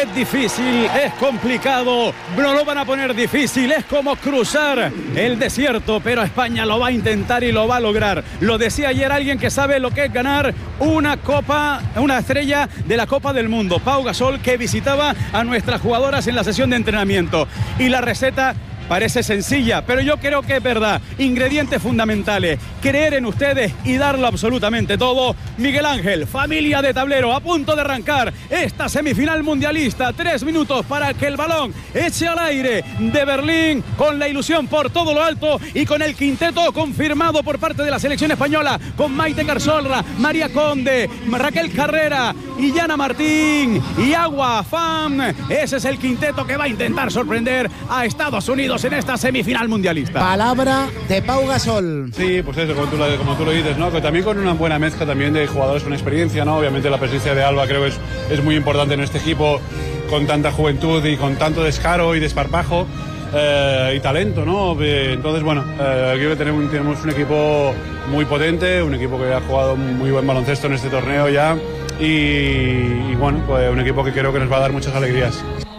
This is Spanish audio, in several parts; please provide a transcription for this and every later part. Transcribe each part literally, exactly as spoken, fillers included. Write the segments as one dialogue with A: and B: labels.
A: Es difícil, es complicado, no lo van a poner difícil, es como cruzar el desierto, pero España lo va a intentar y lo va a lograr. Lo decía ayer alguien que sabe lo que es ganar una copa, una estrella de la Copa del Mundo, Pau Gasol, que visitaba a nuestras jugadoras en la sesión de entrenamiento. Y la receta parece sencilla, pero yo creo que es verdad. Ingredientes fundamentales, creer en ustedes y darlo absolutamente todo. Miguel Ángel, familia de tablero, a punto de arrancar esta semifinal mundialista. Tres minutos para que el balón eche al aire de Berlín, con la ilusión por todo lo alto y con el quinteto confirmado por parte de la selección española, con Maite Carsolra, María Conde, Raquel Carrera, Illana Martín y Agua Fam. Ese es el quinteto que va a intentar sorprender a Estados Unidos en esta semifinal mundialista.
B: Palabra de Pau Gasol.
C: Sí, pues eso, como tú, lo, como tú lo dices, ¿no? Que también con una buena mezcla también de jugadores con experiencia, ¿no? Obviamente la presencia de Alba creo que es, es muy importante en este equipo, con tanta juventud y con tanto descaro y desparpajo eh, y talento, ¿no? Entonces, bueno, eh, creo que tenemos, tenemos un equipo muy potente, un equipo que ha jugado muy buen baloncesto en este torneo ya y, y bueno, pues un equipo que creo que nos va a dar muchas alegrías.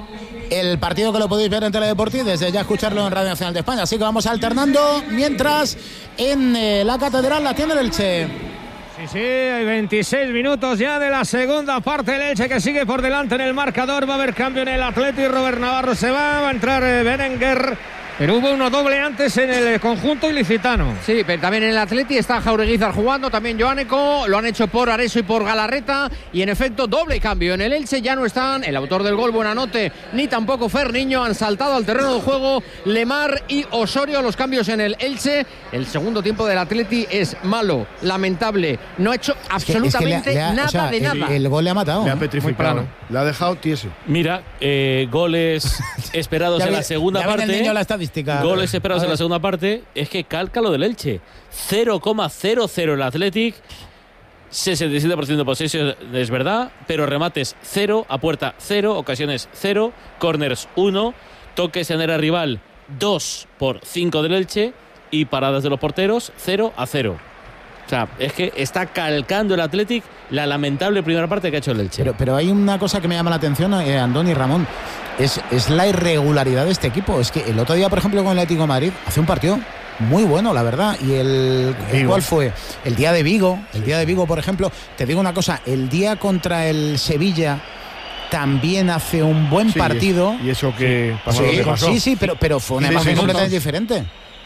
B: El partido que lo podéis ver en Teledeporti y desde ya escucharlo en Radio Nacional de España. Así que vamos alternando, mientras en eh, la Catedral la tiene el Elche.
D: Sí, sí, hay veintiséis minutos ya de la segunda parte. El Elche que sigue por delante en el marcador. Va a haber cambio en el Atleti. Robert Navarro se va, va a entrar eh, Berenguer. Pero hubo uno doble antes en el conjunto ilicitano.
E: Sí, pero también en el Atleti está Jaureguizar jugando, también Joaneco, lo han hecho por Areso y por Galarreta, y en efecto doble cambio. En el Elche ya no están el autor del gol Buenanote ni tampoco Ferniño, han saltado al terreno de juego Lemar y Osorio. Los cambios en el Elche. El segundo tiempo del Atleti es malo, lamentable, no ha hecho absolutamente
B: es que, es que le ha,
E: nada
B: o sea,
E: de
B: el,
E: nada.
B: El gol le ha matado.
F: Le ha petrificado, le ha dejado tieso.
G: Mira, eh, goles esperados en la segunda
B: ya
G: parte.
B: El niño la estadística.
G: Goles esperados en la segunda parte. Es que calca lo del Elche. cero coma cero cero el Athletic. sesenta y siete por ciento de posesión, es verdad, pero remates cero, a puerta cero, ocasiones cero, corners uno, toques en área rival dos por cinco del Elche y paradas de los porteros cero a cero. O sea, es que está calcando el Athletic la lamentable primera parte que ha hecho el Elche.
B: Pero, pero hay una cosa que me llama la atención, eh, Andoni y Ramón, es, es la irregularidad de este equipo. Es que el otro día, por ejemplo, con el Atlético de Madrid, hace un partido muy bueno, la verdad. Y el, el ¿cuál fue? El día de Vigo, el día de Vigo, por ejemplo. Te digo una cosa, el día contra el Sevilla también hace un buen
F: sí,
B: partido.
F: Y eso que pasó,
B: sí,
F: lo que pasó.
B: Sí, sí, pero, pero fue una
F: sí,
B: imagen
F: sí,
B: completamente
F: sí.
B: diferente.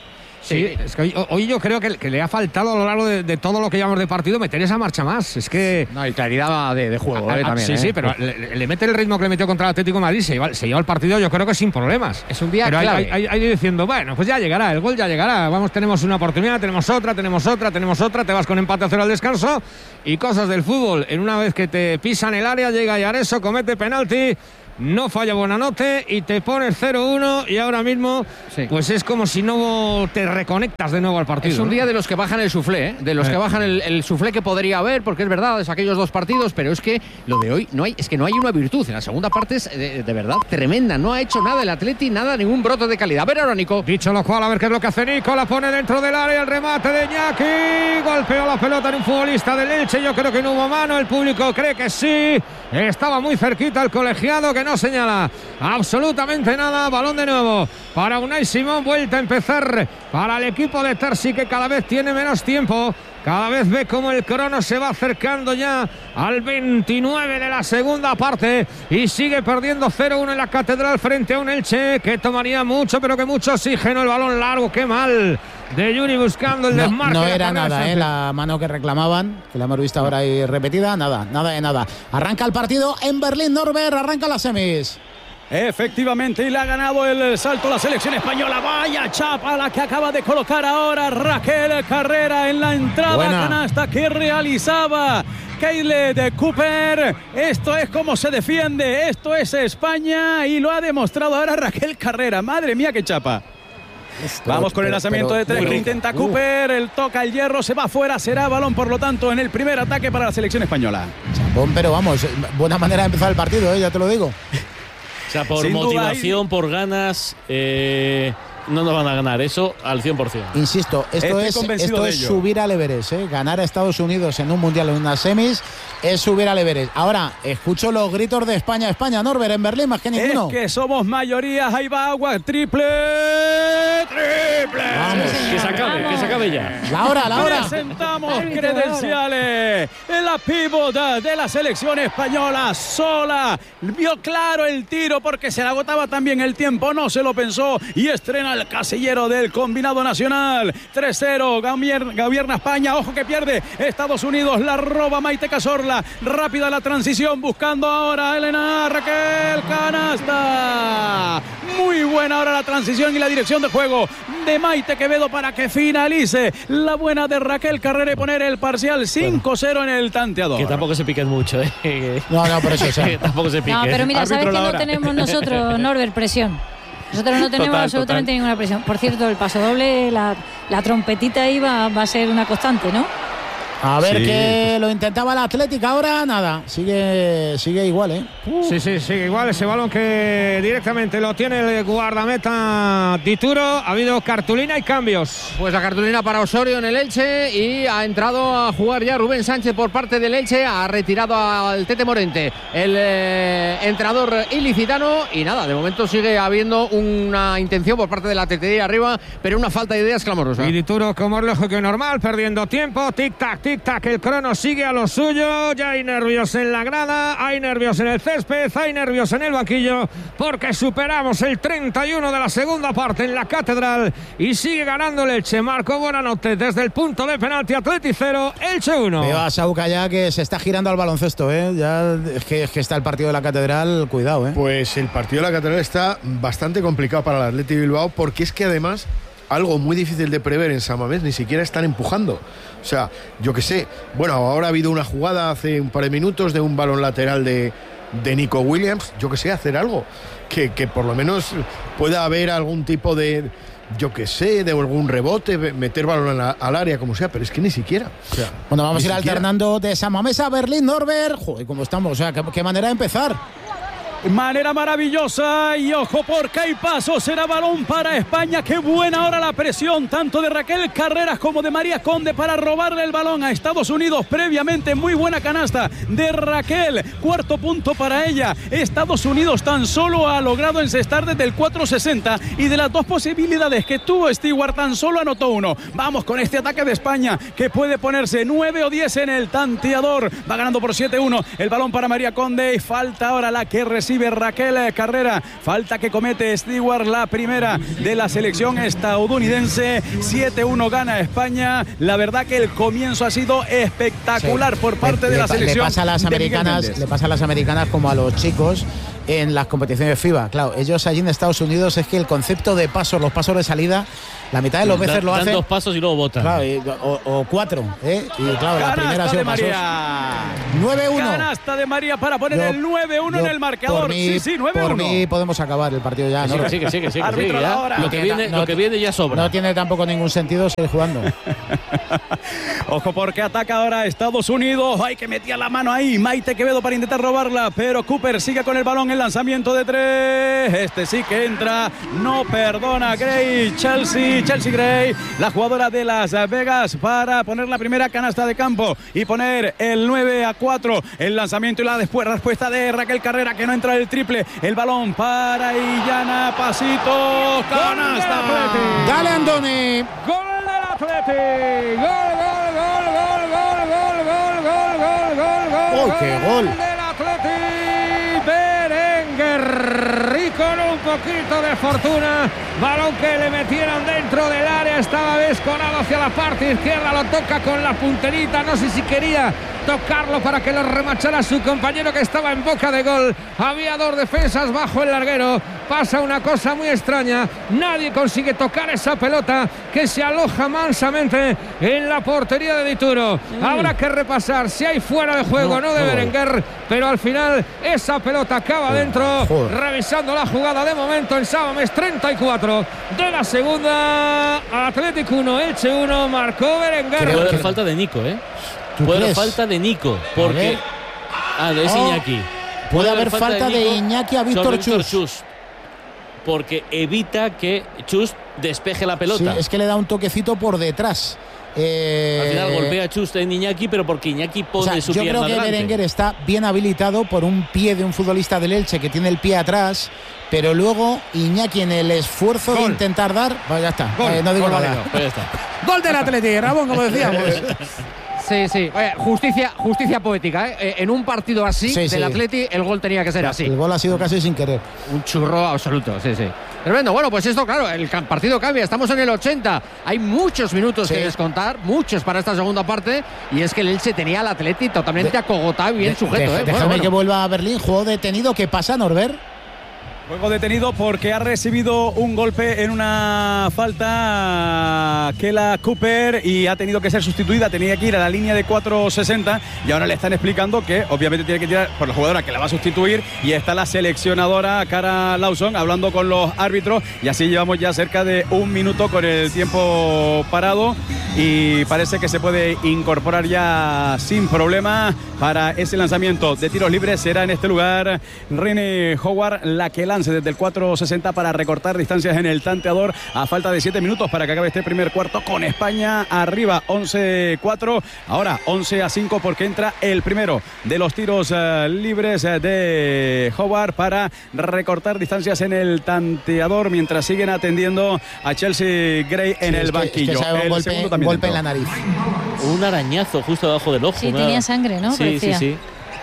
D: Sí, es que hoy, hoy yo creo que, que le ha faltado a lo largo de, de todo lo que llevamos de partido meter esa marcha más. Es que.
E: No, y claridad de, de juego,
D: a,
E: eh,
D: a,
E: también.
D: Sí,
E: eh.
D: sí, pero le, le mete el ritmo que le metió contra el Atlético de Madrid, se lleva, se lleva el partido, yo creo que sin problemas.
E: Es un día
D: pero
E: clave.
D: Hay, hay, hay diciendo, bueno, pues ya llegará, el gol ya llegará. Vamos, tenemos una oportunidad, tenemos otra, tenemos otra, tenemos otra. Te vas con empate a cero al descanso y cosas del fútbol. En una vez que te pisan el área, llega Yareso, comete penalti. No falla Buenanote y te pones cero uno y ahora mismo sí. Pues es como si no te reconectas de nuevo al partido.
E: Es un
D: ¿no?
E: día de los que bajan el suflé, ¿eh? de los eh. que bajan el, el suflé que podría haber, porque es verdad, es aquellos dos partidos, pero es que lo de hoy no hay, es que no hay una virtud. En la segunda parte es de, de verdad tremenda, no ha hecho nada el Atleti, nada, ningún brote de calidad. A ver ahora, Nico.
D: Dicho lo cual, a ver qué es lo que hace Nico, la pone dentro del área, el remate de Iñaki, golpeó la pelota en un futbolista del Elche, yo creo que no hubo mano, el público cree que sí, estaba muy cerquita el colegiado que no señala absolutamente nada. Balón de nuevo para Unai Simón, vuelta a empezar para el equipo de Terzi, que cada vez tiene menos tiempo, cada vez ve como el crono se va acercando ya al veintinueve de la segunda parte y sigue perdiendo cero uno en la Catedral frente a un Elche que tomaría mucho, pero que mucho oxígeno. El balón largo, qué mal de Yuri buscando el
B: no,
D: desmarque.
B: No era nada, eh, la mano que reclamaban, que la hemos visto ahora ahí repetida, nada, nada de nada. Arranca el partido en Berlín, Norbert, arranca las semis.
A: Efectivamente, y le ha ganado el salto la selección española. Vaya chapa la que acaba de colocar ahora Raquel Carrera en la entrada
B: Buena.
A: canasta que realizaba Kyle de Cooper. Esto es como se defiende, esto es España y lo ha demostrado ahora Raquel Carrera. Madre mía, qué chapa. Vamos con el lanzamiento pero, de tres pero, que intenta uh. Cooper, el toca el hierro, se va afuera, será balón por lo tanto en el primer ataque para la selección española.
B: Chapón, pero vamos, buena manera de empezar el partido, ¿eh? Ya te lo digo.
G: O sea, por
A: Sin
G: motivación,
A: duda,
G: por ganas, eh, no nos van a ganar eso al cien por ciento.
B: Insisto, esto
A: Estoy
B: es,
A: convencido
B: esto
A: de
B: es
A: ello.
B: subir al Everest, ¿eh? Ganar a Estados Unidos en un mundial en unas semis es subir al Everest. Ahora, escucho los gritos de España, España, Norbert, en Berlín, más que ninguno.
A: Es que somos mayorías, ahí va agua, triple, triple.
B: Vamos.
G: Que se acabe, que se acabe ya.
B: La hora, la hora.
A: Presentamos credenciales. La pívot de la selección española sola. Vio claro el tiro porque se le agotaba también el tiempo. No se lo pensó y estrena el casillero del combinado nacional. tres cero. Gobierna España. Ojo que pierde Estados Unidos. La roba Maite Cazorla. Rápida la transición. Buscando ahora a Elena Raquel. Canasta. Muy buena ahora la transición y la dirección de juego de Maite Quevedo para que finalice la buena de Raquel Carrera y poner el parcial cinco cero en el tanteador.
G: Que tampoco se piquen mucho, ¿eh?
B: No, no, por eso, o sea.
G: Que tampoco se piquen.
H: No, pero mira,
A: Árbitro,
H: ¿sabes que
A: la
H: no
A: hora.
H: tenemos nosotros, Norbert, presión? Nosotros no tenemos
A: Total,
H: absolutamente
A: total.
H: ninguna presión. Por cierto, el pasodoble, la, la trompetita ahí va, va a ser una constante, ¿no?
B: A ver
A: Sí.
B: que lo intentaba la Atlética, ahora nada. Sigue, sigue igual, ¿eh?
D: Sí, sí, sí, igual ese balón que directamente lo tiene el guardameta Dituro. Ha habido cartulina y cambios.
E: Pues la cartulina para Osorio en el Elche y ha entrado a jugar ya Rubén Sánchez por parte del Elche. Ha retirado al Tete Morente, el eh, entrenador ilicitano. Y nada, de momento sigue habiendo una intención por parte de la tetería arriba, pero una falta de ideas clamorosa.
D: Y Dituro, como es lógico y normal, perdiendo tiempo. Tic-tac, tic-tac, el crono sigue a lo suyo. Ya hay nervios en la grada, hay nervios en el césped, hay nervios en el banquillo, porque superamos el treinta y uno de la segunda parte en la Catedral y sigue ganando el Elche. Marco Buenanote desde el punto de penalti. Atleti cero, Elche uno.
B: Veo a Sauca ya que se está girando al baloncesto, ¿eh? Ya es que, es que está el partido de la Catedral, cuidado, ¿eh?
F: Pues el partido de la Catedral está bastante complicado para el Athletic Bilbao, porque es que además algo muy difícil de prever en San Mamés, ni siquiera están empujando. O sea, yo qué sé, bueno, ahora ha habido una jugada hace un par de minutos de un balón lateral de, de Nico Williams, yo qué sé, hacer algo que, que por lo menos pueda haber algún tipo de, yo qué sé, de algún rebote, meter balón la, al área, como sea, pero es que ni siquiera. O sea,
B: Bueno, vamos a ir
F: ni siquiera.
B: alternando de San Mamés a Berlín, Norbert. Joder, ¿cómo estamos? O sea, ¿qué, qué manera de empezar?
A: Manera maravillosa y ojo porque hay paso, será balón para España. Qué buena ahora la presión tanto de Raquel Carreras como de María Conde para robarle el balón a Estados Unidos. Previamente muy buena canasta de Raquel, cuarto punto para ella. Estados Unidos tan solo ha logrado encestar desde el cuatro sesenta y de las dos posibilidades que tuvo Stewart tan solo anotó uno. Vamos con este ataque de España que puede ponerse nueve o diez en el tanteador. Va ganando por siete uno el balón para María Conde y falta ahora la que recibe Raquel Carrera, falta que comete Stewart, la primera de la selección estadounidense. Siete uno gana España. La verdad que el comienzo ha sido espectacular
B: Sí.
A: por parte
B: le,
A: de la
B: le,
A: selección.
B: Le pasa a las
A: de Miguel
B: americanas,
A: Méndez.
B: le pasa a las americanas como a los chicos en las competiciones FIBA. Claro, ellos allí en Estados Unidos es que el concepto de pasos, los pasos de salida, la mitad de los veces
G: Dan-
B: lo
G: dan
B: hacen.
G: dos pasos y luego botan.
B: Claro, y- o, o cuatro, ¿eh? Y claro, la primera
A: Canasta
B: ha
A: de
B: sido pasos.
A: María.
B: nueve uno.
A: Canasta de María para poner
B: Yo-
A: el nueve uno en
B: yo,
A: el marcador.
B: por mí-
A: sí, sí, nueve
B: Por
A: uno.
B: mí podemos acabar el partido ya,
G: Sí,
B: ¿no?
G: que sí, que sí, que sí, que sí,
A: Árbitro
G: ya.
A: de ahora.
G: Lo que, viene,
B: No
G: lo que
B: ti-
G: viene ya sobra.
B: No tiene tampoco ningún sentido seguir jugando.
A: Ojo porque ataca ahora Estados Unidos. Hay que meter la mano ahí. Maite Quevedo para intentar robarla. Pero Cooper sigue con el balón. El lanzamiento de tres. Este sí que entra. No perdona Gray. Chelsea. Chelsea Gray. La jugadora de Las Vegas para poner la primera canasta de campo. Y poner el nueve a cuatro. El lanzamiento y la después respuesta de Raquel Carrera que no entra el triple. El balón para Illana. Pasito. Canasta.
B: Dale, Andoni.
D: Gol del Atleti. Gol, gol, gol, gol, gol, gol, gol, gol, gol, gol, gol.
B: ¡Oh, qué gol!
D: Del Atleti. Berenguer. Y con un poquito de fortuna, balón que le metieron dentro del área, estaba descolado hacia la parte izquierda, lo toca con la punterita, no sé si quería tocarlo para que lo remachara su compañero que estaba en boca de gol. Había dos defensas bajo el larguero. Pasa una cosa muy extraña, nadie consigue tocar esa pelota que se aloja mansamente en la portería de Dituro. Habrá que repasar si hay fuera de juego o no, no de Berenguer, pero al final esa pelota acaba
B: Joder,
D: dentro.
B: joder.
D: Revisando la jugada de momento en San Mamés, treinta y cuatro de la segunda. Atlético uno, Elche uno, marcó Berenguer.
B: Creo
G: Puede haber
B: que-
G: falta de Nico, ¿eh?
B: ¿Tú
G: Puede haber
B: crees?
G: falta de Nico.
B: ver.
G: Porque. Ah, de
B: Oh,
G: Iñaki.
B: puede haber falta de
G: Nico
B: Iñaki a Víctor
G: sobre Víctor
B: Chus.
G: Chus. Porque evita que Chus despeje la pelota.
B: Sí, es que le da un toquecito por detrás. Eh,
G: Al final golpea Chust en Iñaki, pero porque Iñaki pone
B: o sea,
G: su
B: yo
G: pierna
B: creo que
G: delante.
B: Berenguer está bien habilitado por un pie de un futbolista del Elche que tiene el pie atrás, pero luego Iñaki en el esfuerzo
D: Gol.
B: de intentar dar, pues ya está,
D: Gol.
B: eh, no digo
D: Gol
B: nada.
D: válido.
G: Pues ya está.
B: Gol del Atleti, Ramón, como decíamos.
E: Sí, sí. Oye, justicia, justicia poética, ¿eh? Eh, En un partido así
B: Sí,
E: del
B: sí.
E: Atleti, el gol tenía que ser así.
B: El gol ha sido casi sin querer.
E: Un churro absoluto, sí, sí. Tremendo. Bueno, pues esto, claro, el ca- partido cambia. Estamos en el ochenta. Hay muchos minutos
B: Sí.
E: que descontar, muchos para esta segunda parte. Y es que el Elche tenía al Atleti totalmente
B: De-
E: acogotado y bien
B: De-
E: sujeto.
B: de-
E: ¿eh?
B: Déjame
E: Bueno, bueno.
B: que vuelva a Berlín, juego detenido, ¿qué pasa, Norbert?
A: Juego detenido porque ha recibido un golpe en una falta Kela Cooper y ha tenido que ser sustituida. Tenía que ir a la línea de cuatro sesenta y ahora le están explicando que obviamente tiene que tirar por la jugadora que la va a sustituir, y está la seleccionadora Cara Lawson hablando con los árbitros, y así llevamos ya cerca de un minuto con el tiempo parado y parece que se puede incorporar ya sin problema para ese lanzamiento de tiros libres. Será en este lugar René Howard la que lance desde el cuatro sesenta para recortar distancias en el tanteador a falta de siete minutos para que acabe este primer cuarto con España arriba once cuatro. Ahora once a cinco porque entra el primero de los tiros uh, libres uh, de Howard para recortar distancias en el tanteador mientras siguen atendiendo a Chelsea Gray en
B: Sí,
A: el
B: es que-
A: banquillo.
B: es que se ha dado un
A: El
B: golpe,
A: segundo
B: un
A: también
B: golpe en
A: dentro.
B: la nariz.
G: Un arañazo justo debajo del ojo.
H: Sí,
G: una-
H: tenía sangre, ¿no?
G: Sí,
H: Parecía.
G: sí, sí.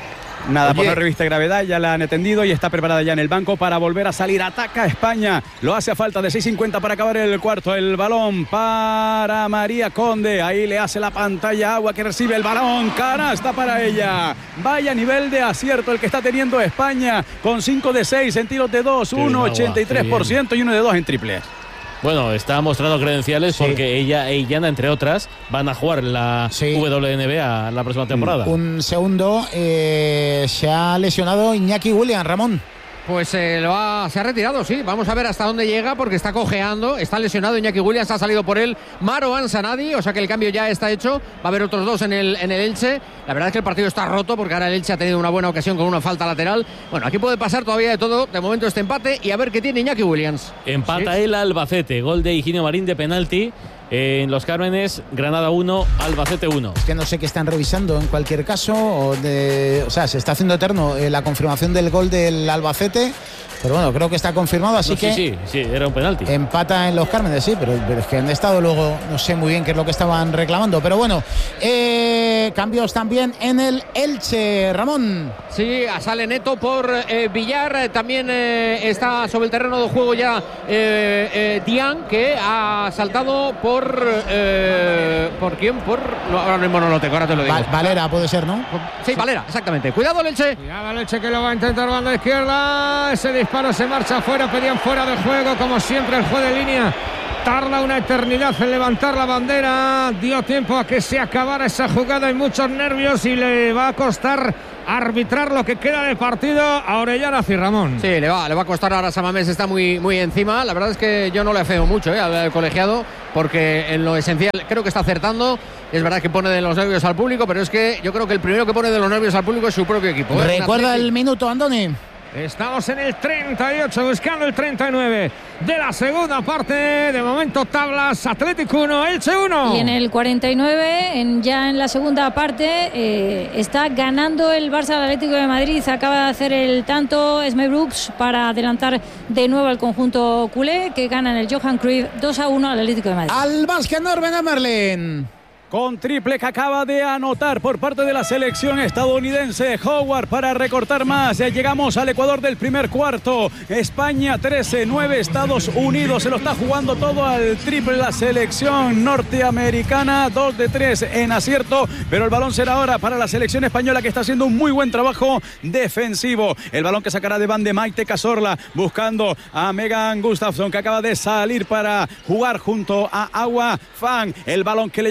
A: Nada, por
F: Oye.
A: no revista gravedad, ya la han atendido y está preparada ya en el banco para volver a salir. Ataca España, lo hace a falta de seis cincuenta para acabar el cuarto. El balón para María Conde, ahí le hace la pantalla Agua que recibe el balón, canasta para ella. Vaya nivel de acierto el que está teniendo España con cinco de seis en tiros de dos,
G: Qué bien,
A: uno
G: Agua,
A: ochenta y tres por ciento y uno de dos en triples.
G: Bueno, está mostrando credenciales
B: Sí.
G: porque ella e Illana, entre otras, van a jugar en la
B: Sí.
G: W N B A la próxima temporada.
B: Un segundo, eh, se ha lesionado Iñaki Williams, Ramón.
E: Pues eh, lo ha- se ha retirado, sí. Vamos a ver hasta dónde llega porque está cojeando, está lesionado. Iñaki Williams ha salido por él Maro Ansanadi, o sea que el cambio ya está hecho. Va a haber otros dos en el, en el Elche. La verdad es que el partido está roto porque ahora el Elche ha tenido una buena ocasión con una falta lateral. Bueno, aquí puede pasar todavía de todo. De momento este empate y a ver qué tiene Iñaki Williams.
G: Empata el Albacete, gol de Higinio Marín de penalti. En Los Cármenes, Granada uno, Albacete uno.
B: Que no sé qué están revisando en cualquier caso. O, de, o sea, se está haciendo eterno eh, la confirmación del gol del Albacete. Pero bueno, creo que está confirmado, así
G: No,
B: que
G: sí, sí, sí, era un penalti.
B: empata en Los Cármenes, sí, pero, pero es que han estado luego, no sé muy bien qué es lo que estaban reclamando. Pero bueno, eh, cambios también en el Elche, Ramón.
E: Sí, sale Neto por eh, Villar. Eh, También eh, está sobre el terreno de juego ya eh, eh, Dian, que ha saltado por. Eh, ¿Por quién? Por. No, ahora mismo no lo tengo, ahora te lo digo.
B: Va- Valera puede ser, ¿no?
E: Sí, Valera, exactamente. Cuidado, Elche.
D: Cuidado el Elche que lo va a intentar banda izquierda. Ese disparo se marcha afuera. Pedían fuera de juego. Como siempre, el juez de línea tarda una eternidad en levantar la bandera. Dio tiempo a que se acabara esa jugada. Hay muchos nervios y le va a costar arbitrar lo que queda de partido a Orellana y Ramón.
E: Sí, le va, le va a costar ahora. Samamés está muy, muy encima. La verdad es que yo no le afeo mucho eh, al colegiado, porque en lo esencial creo que está acertando. Es verdad que pone de los nervios al público, pero es que yo creo que el primero que pone de los nervios al público es su propio equipo. ¿eh?
B: Recuerda el minuto, Andoni.
D: Estamos en el treinta y ocho buscando el treinta y nueve de la segunda parte. De momento tablas, Atlético uno, Elche uno.
H: Y en el cuarenta y nueve, en, ya en la segunda parte, eh, está ganando el Barça al Atlético de Madrid. Acaba de hacer el tanto Esme Brooks para adelantar de nuevo al conjunto culé, que gana en el Johan Cruyff dos a uno al Atlético de Madrid.
B: Al básquet Norben Merlin.
A: Con triple que acaba de anotar por parte de la selección estadounidense Howard para recortar más. Ya llegamos al Ecuador del primer cuarto. España trece nueve, Estados Unidos se lo está jugando todo al triple la selección norteamericana. dos de tres en acierto, pero el balón será ahora para la selección española, que está haciendo un muy buen trabajo defensivo. El balón que sacará de van de Maite Cazorla buscando a Megan Gustafsson, que acaba de salir para jugar junto a Agua Fan. El balón que le llega a María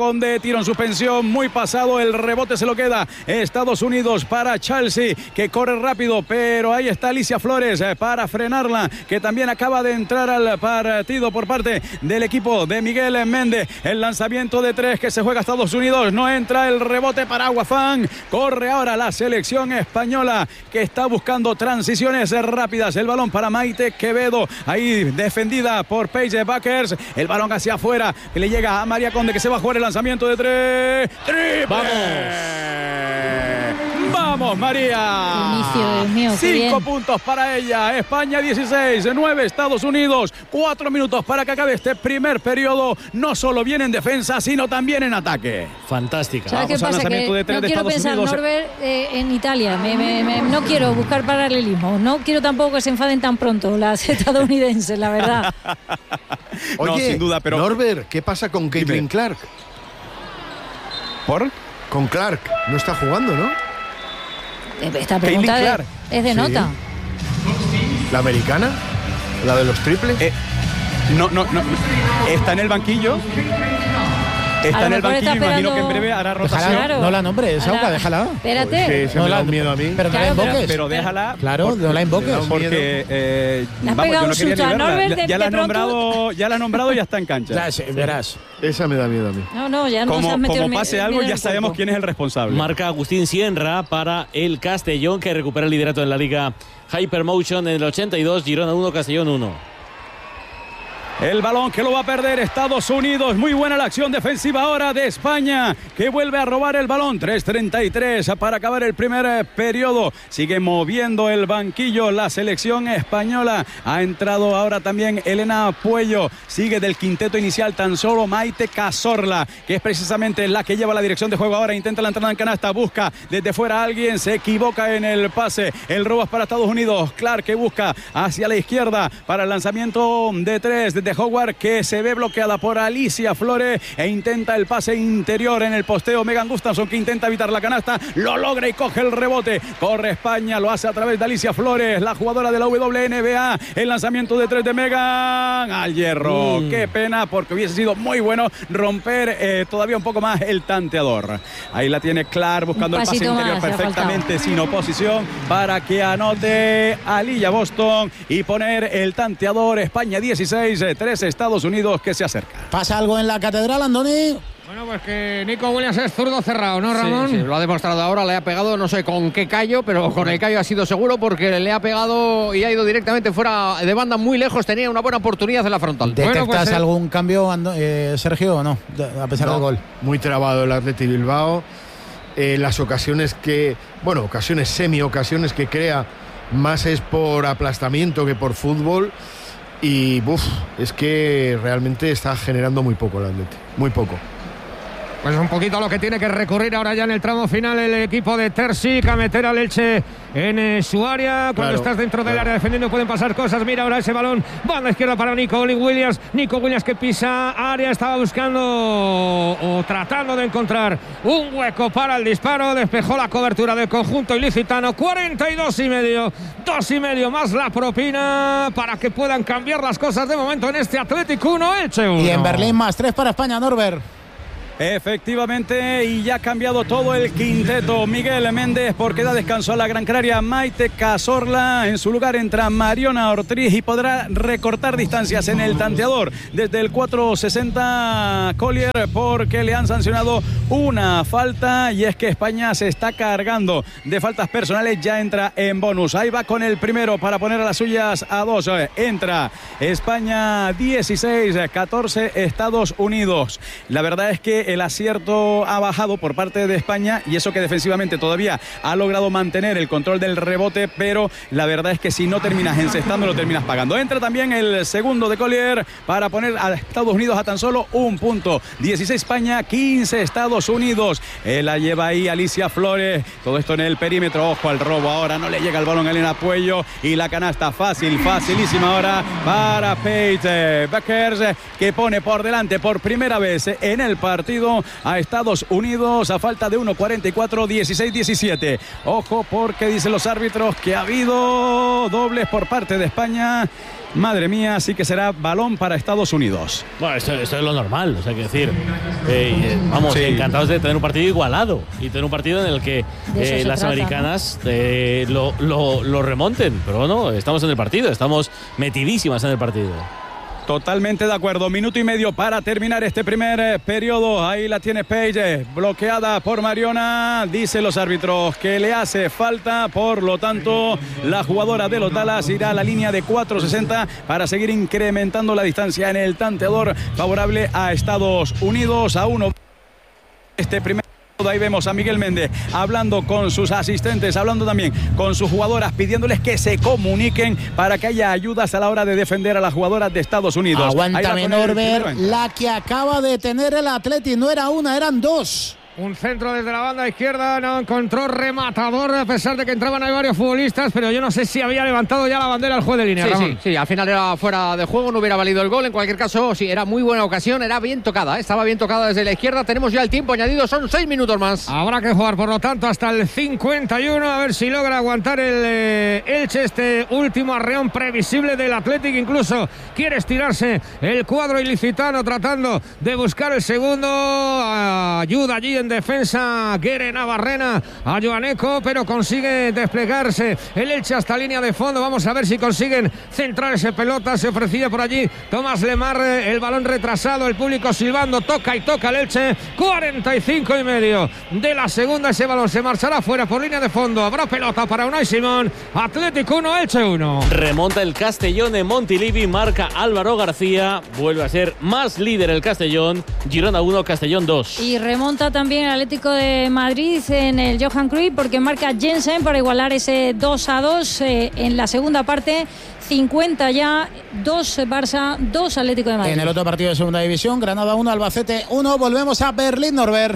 A: Conde, tiro en suspensión, muy pasado, el rebote se lo queda Estados Unidos para Chelsea, que corre rápido, pero ahí está Alicia Flores eh, para frenarla, que también acaba de entrar al partido por parte del equipo de Miguel Méndez. El lanzamiento de tres que se juega Estados Unidos, no entra, el rebote para Aguafán, corre ahora la selección española, que está buscando transiciones rápidas, el balón para Maite Quevedo, ahí defendida por Paige Buckers, el balón hacia afuera, que le llega a María Conde, que se va a jugar el lanzamiento de tres. ¡Triple!
G: ¡Vamos!
A: ¡Vamos, María!
H: Inicio, Dios mío, qué
A: Cinco
H: bien.
A: puntos para ella. España dieciséis, nueve Estados Unidos. Cuatro minutos para que acabe este primer periodo. No solo viene en defensa, sino también en ataque.
G: Fantástica.
H: ¿Sabes qué
A: Vamos al
H: pasa?
A: lanzamiento
H: Que
A: de tres
H: no
A: de
H: quiero
A: Estados
H: pensar,
A: Unidos.
H: Norbert, eh, en Italia. Me, me, me- no quiero buscar paralelismo. No quiero tampoco que se enfaden tan pronto las estadounidenses, la verdad.
A: No,
F: Oye,
A: sin duda, pero-
F: Norbert, ¿qué pasa con Caitlin
A: Dime.
F: Clark?
A: ¿Por?
F: Con Clark, no está jugando, ¿no?
H: Eh, Esta pregunta
A: Caitlin
H: es,
A: Clark.
H: es de
F: Sí.
H: nota.
F: ¿La americana? ¿La de los triples?
A: Eh, no, no, no. Está en el banquillo.
H: A
A: Está
H: lo
A: en el
H: mejor está
A: banquillo. Imagino que en
H: esperando-
A: breve hará
B: Déjala,
A: rotación.
H: Claro.
B: no la nombres,
H: Ahora,
B: Auca, déjala.
H: Espérate.
F: Pues, sí, se
B: No
F: me
B: la-
F: da un miedo a mí.
B: Pero no la
H: Claro, pero-
B: invoques.
A: Pero déjala.
B: Claro,
A: por-
B: no la invoques.
F: Me da un
A: Porque
F: miedo.
A: eh,
H: Le has
A: vamos,
H: pegado
A: yo no
H: un
A: quería
H: susto
A: ni
H: a
A: verla.
H: Norbert,
A: Ya,
H: de-
A: ya la
H: de
A: has
H: pronto-
A: nombrado, ya la has nombrado y ya está en cancha.
B: Ya, sí, verás.
F: Esa me da miedo a mí.
H: No, no, ya nos
A: Como,
H: has metido
A: como
H: el-
A: pase
H: el
A: algo,
H: miedo en
A: ya
H: el
A: sabemos
H: cuerpo.
A: quién es el responsable.
G: Marca Agustín Sienra para el Castellón, que recupera el liderato en la Liga Hypermotion en el ochenta y dos, Girona uno, Castellón uno.
A: El balón que lo va a perder Estados Unidos. Muy buena la acción defensiva ahora de España, que vuelve a robar el balón. tres treinta y tres para acabar el primer eh, periodo. Sigue moviendo el banquillo la selección española. Ha entrado ahora también Elena Puello. Sigue del quinteto inicial tan solo Maite Cazorla, que es precisamente la que lleva la dirección de juego ahora. Intenta la entrada en canasta, busca desde fuera a alguien, se equivoca en el pase. El robo es para Estados Unidos. Clark, que busca hacia la izquierda para el lanzamiento de tres de Howard, que se ve bloqueada por Alicia Flores e intenta el pase interior en el posteo. Megan Gustafson, que intenta evitar la canasta, lo logra y coge el rebote. Corre España, lo hace a través de Alicia Flores, la jugadora de la W N B A. El lanzamiento de tres de Megan al hierro.
G: Mm.
A: Qué pena, porque hubiese sido muy bueno romper eh, todavía un poco más el tanteador. Ahí la tiene Clark buscando el pase
H: pasito
A: interior
H: más, le ha
A: perfectamente sin oposición para que anote Aliyah Boston y poner el tanteador. España dieciséis, tres Estados Unidos, que se acerca.
B: ¿Pasa algo en la catedral, Andoni?
D: Bueno, pues que Nico Williams es zurdo cerrado, ¿no, Ramón?
E: Sí, sí, lo ha demostrado ahora, le ha pegado, no sé con qué callo, pero con el callo ha sido seguro porque le ha pegado y ha ido directamente fuera de banda muy lejos. Tenía una buena oportunidad en la frontal.
B: ¿Detectas
D: pues, eh,
B: algún cambio, Ando- eh, Sergio, o no? De- A pesar
F: No,
B: del gol.
F: muy trabado el Athletic Bilbao. Eh, las ocasiones que, bueno, ocasiones, semi-ocasiones que crea, más es por aplastamiento que por fútbol. Y buf, es que realmente está generando muy poco el Athletic, muy poco.
D: Pues un poquito a lo que tiene que recurrir ahora ya en el tramo final el equipo de Terzic, a meter al Elche en eh, su área. Cuando
F: Claro,
D: estás dentro del
F: claro.
D: área defendiendo pueden pasar cosas. Mira ahora ese balón, banda izquierda para Nico Williams. Nico Williams que pisa área, estaba buscando o tratando de encontrar un hueco para el disparo. Despejó la cobertura del conjunto ilicitano. cuarenta y dos y medio, dos y medio más la propina para que puedan cambiar las cosas de momento en este Atlético uno, Elche uno.
B: Y en Berlín más tres para España, Norbert.
A: Efectivamente, y ya ha cambiado todo el quinteto. Miguel Méndez, porque da descanso a la gran canaria Maite Cazorla. En su lugar entra Mariona Ortiz y podrá recortar distancias en el tanteador desde el cuatro sesenta Collier, porque le han sancionado una falta, y es que España se está cargando de faltas personales. Ya entra en bonus. Ahí va con el primero para poner a las suyas a dos. Entra España dieciséis, catorce Estados Unidos. La verdad es que el acierto ha bajado por parte de España, y eso que defensivamente todavía ha logrado mantener el control del rebote, pero la verdad es que si no terminas encestando lo terminas pagando. Entra también el segundo de Collier para poner a Estados Unidos a tan solo un punto. dieciséis España, quince Estados Unidos. Él la lleva ahí Alicia Flores, todo esto en el perímetro. Ojo al robo ahora, no le llega el balón a Elena Puello, y la canasta fácil, facilísima ahora para Paige Buckers, que pone por delante por primera vez en el partido partido a Estados Unidos a falta de uno cuarenta y cuatro, dieciséis diecisiete. Ojo porque dicen los árbitros que ha habido dobles por parte de España. Madre mía, sí que será balón para Estados Unidos.
G: Bueno, esto, esto es lo normal, o sea, que decir, eh, vamos, sí. encantados de tener un partido igualado y tener un partido en el que eh, las trata, americanas eh, lo, lo, lo remonten, pero no, estamos en el partido, estamos metidísimas en el partido.
A: Totalmente de acuerdo. Minuto y medio para terminar este primer eh, periodo. Ahí la tiene Page, bloqueada por Mariona. Dicen los árbitros que le hace falta. Por lo tanto, la jugadora de los Dallas irá a la línea de cuatro sesenta para seguir incrementando la distancia en el tanteador favorable a Estados Unidos. A uno este primer. Ahí vemos a Miguel Méndez hablando con sus asistentes, hablando también con sus jugadoras, pidiéndoles que se comuniquen para que haya ayudas a la hora de defender a las jugadoras de Estados Unidos.
B: Aguántame, Norbert, la que acaba de tener el Atleti no era una, eran dos.
D: Un centro desde la banda izquierda, no encontró rematador a pesar de que entraban ahí varios futbolistas, pero yo no sé si había levantado ya la bandera el juez de línea.
E: Sí,
D: Ramón.
E: sí, sí, al final era fuera de juego, no hubiera valido el gol. En cualquier caso, sí, era muy buena ocasión, era bien tocada, ¿eh? Estaba bien tocada desde la izquierda. Tenemos ya el tiempo añadido, son seis minutos más.
D: Habrá que jugar, por lo tanto, hasta el cincuenta y uno, a ver si logra aguantar el eh, Elche, este último arreón previsible del Athletic. Incluso quiere estirarse el cuadro ilicitano tratando de buscar el segundo. Ayuda allí en defensa Guere Navarrena a Joaneco, pero consigue desplegarse el Elche hasta línea de fondo. Vamos a ver si consiguen centrar esa pelota. Se ofrecía por allí Tomás Lemar, el balón retrasado, el público silbando, toca y toca el Elche. cuarenta y cinco y medio de la segunda, ese balón se marchará fuera por línea de fondo. Habrá pelota para Unai Simón. Atlético uno, Elche uno.
G: Remonta el Castellón en Montilivi, marca Álvaro García, vuelve a ser más líder el Castellón. Girona uno, Castellón dos.
H: Y remonta también el Atlético de Madrid en el Johan Cruyff porque marca Jensen para igualar ese dos a dos eh, en la segunda parte. cincuenta ya, dos Barça, dos Atlético de Madrid.
B: En el otro partido de segunda división, Granada uno, Albacete uno. Volvemos a Berlín, Norbert.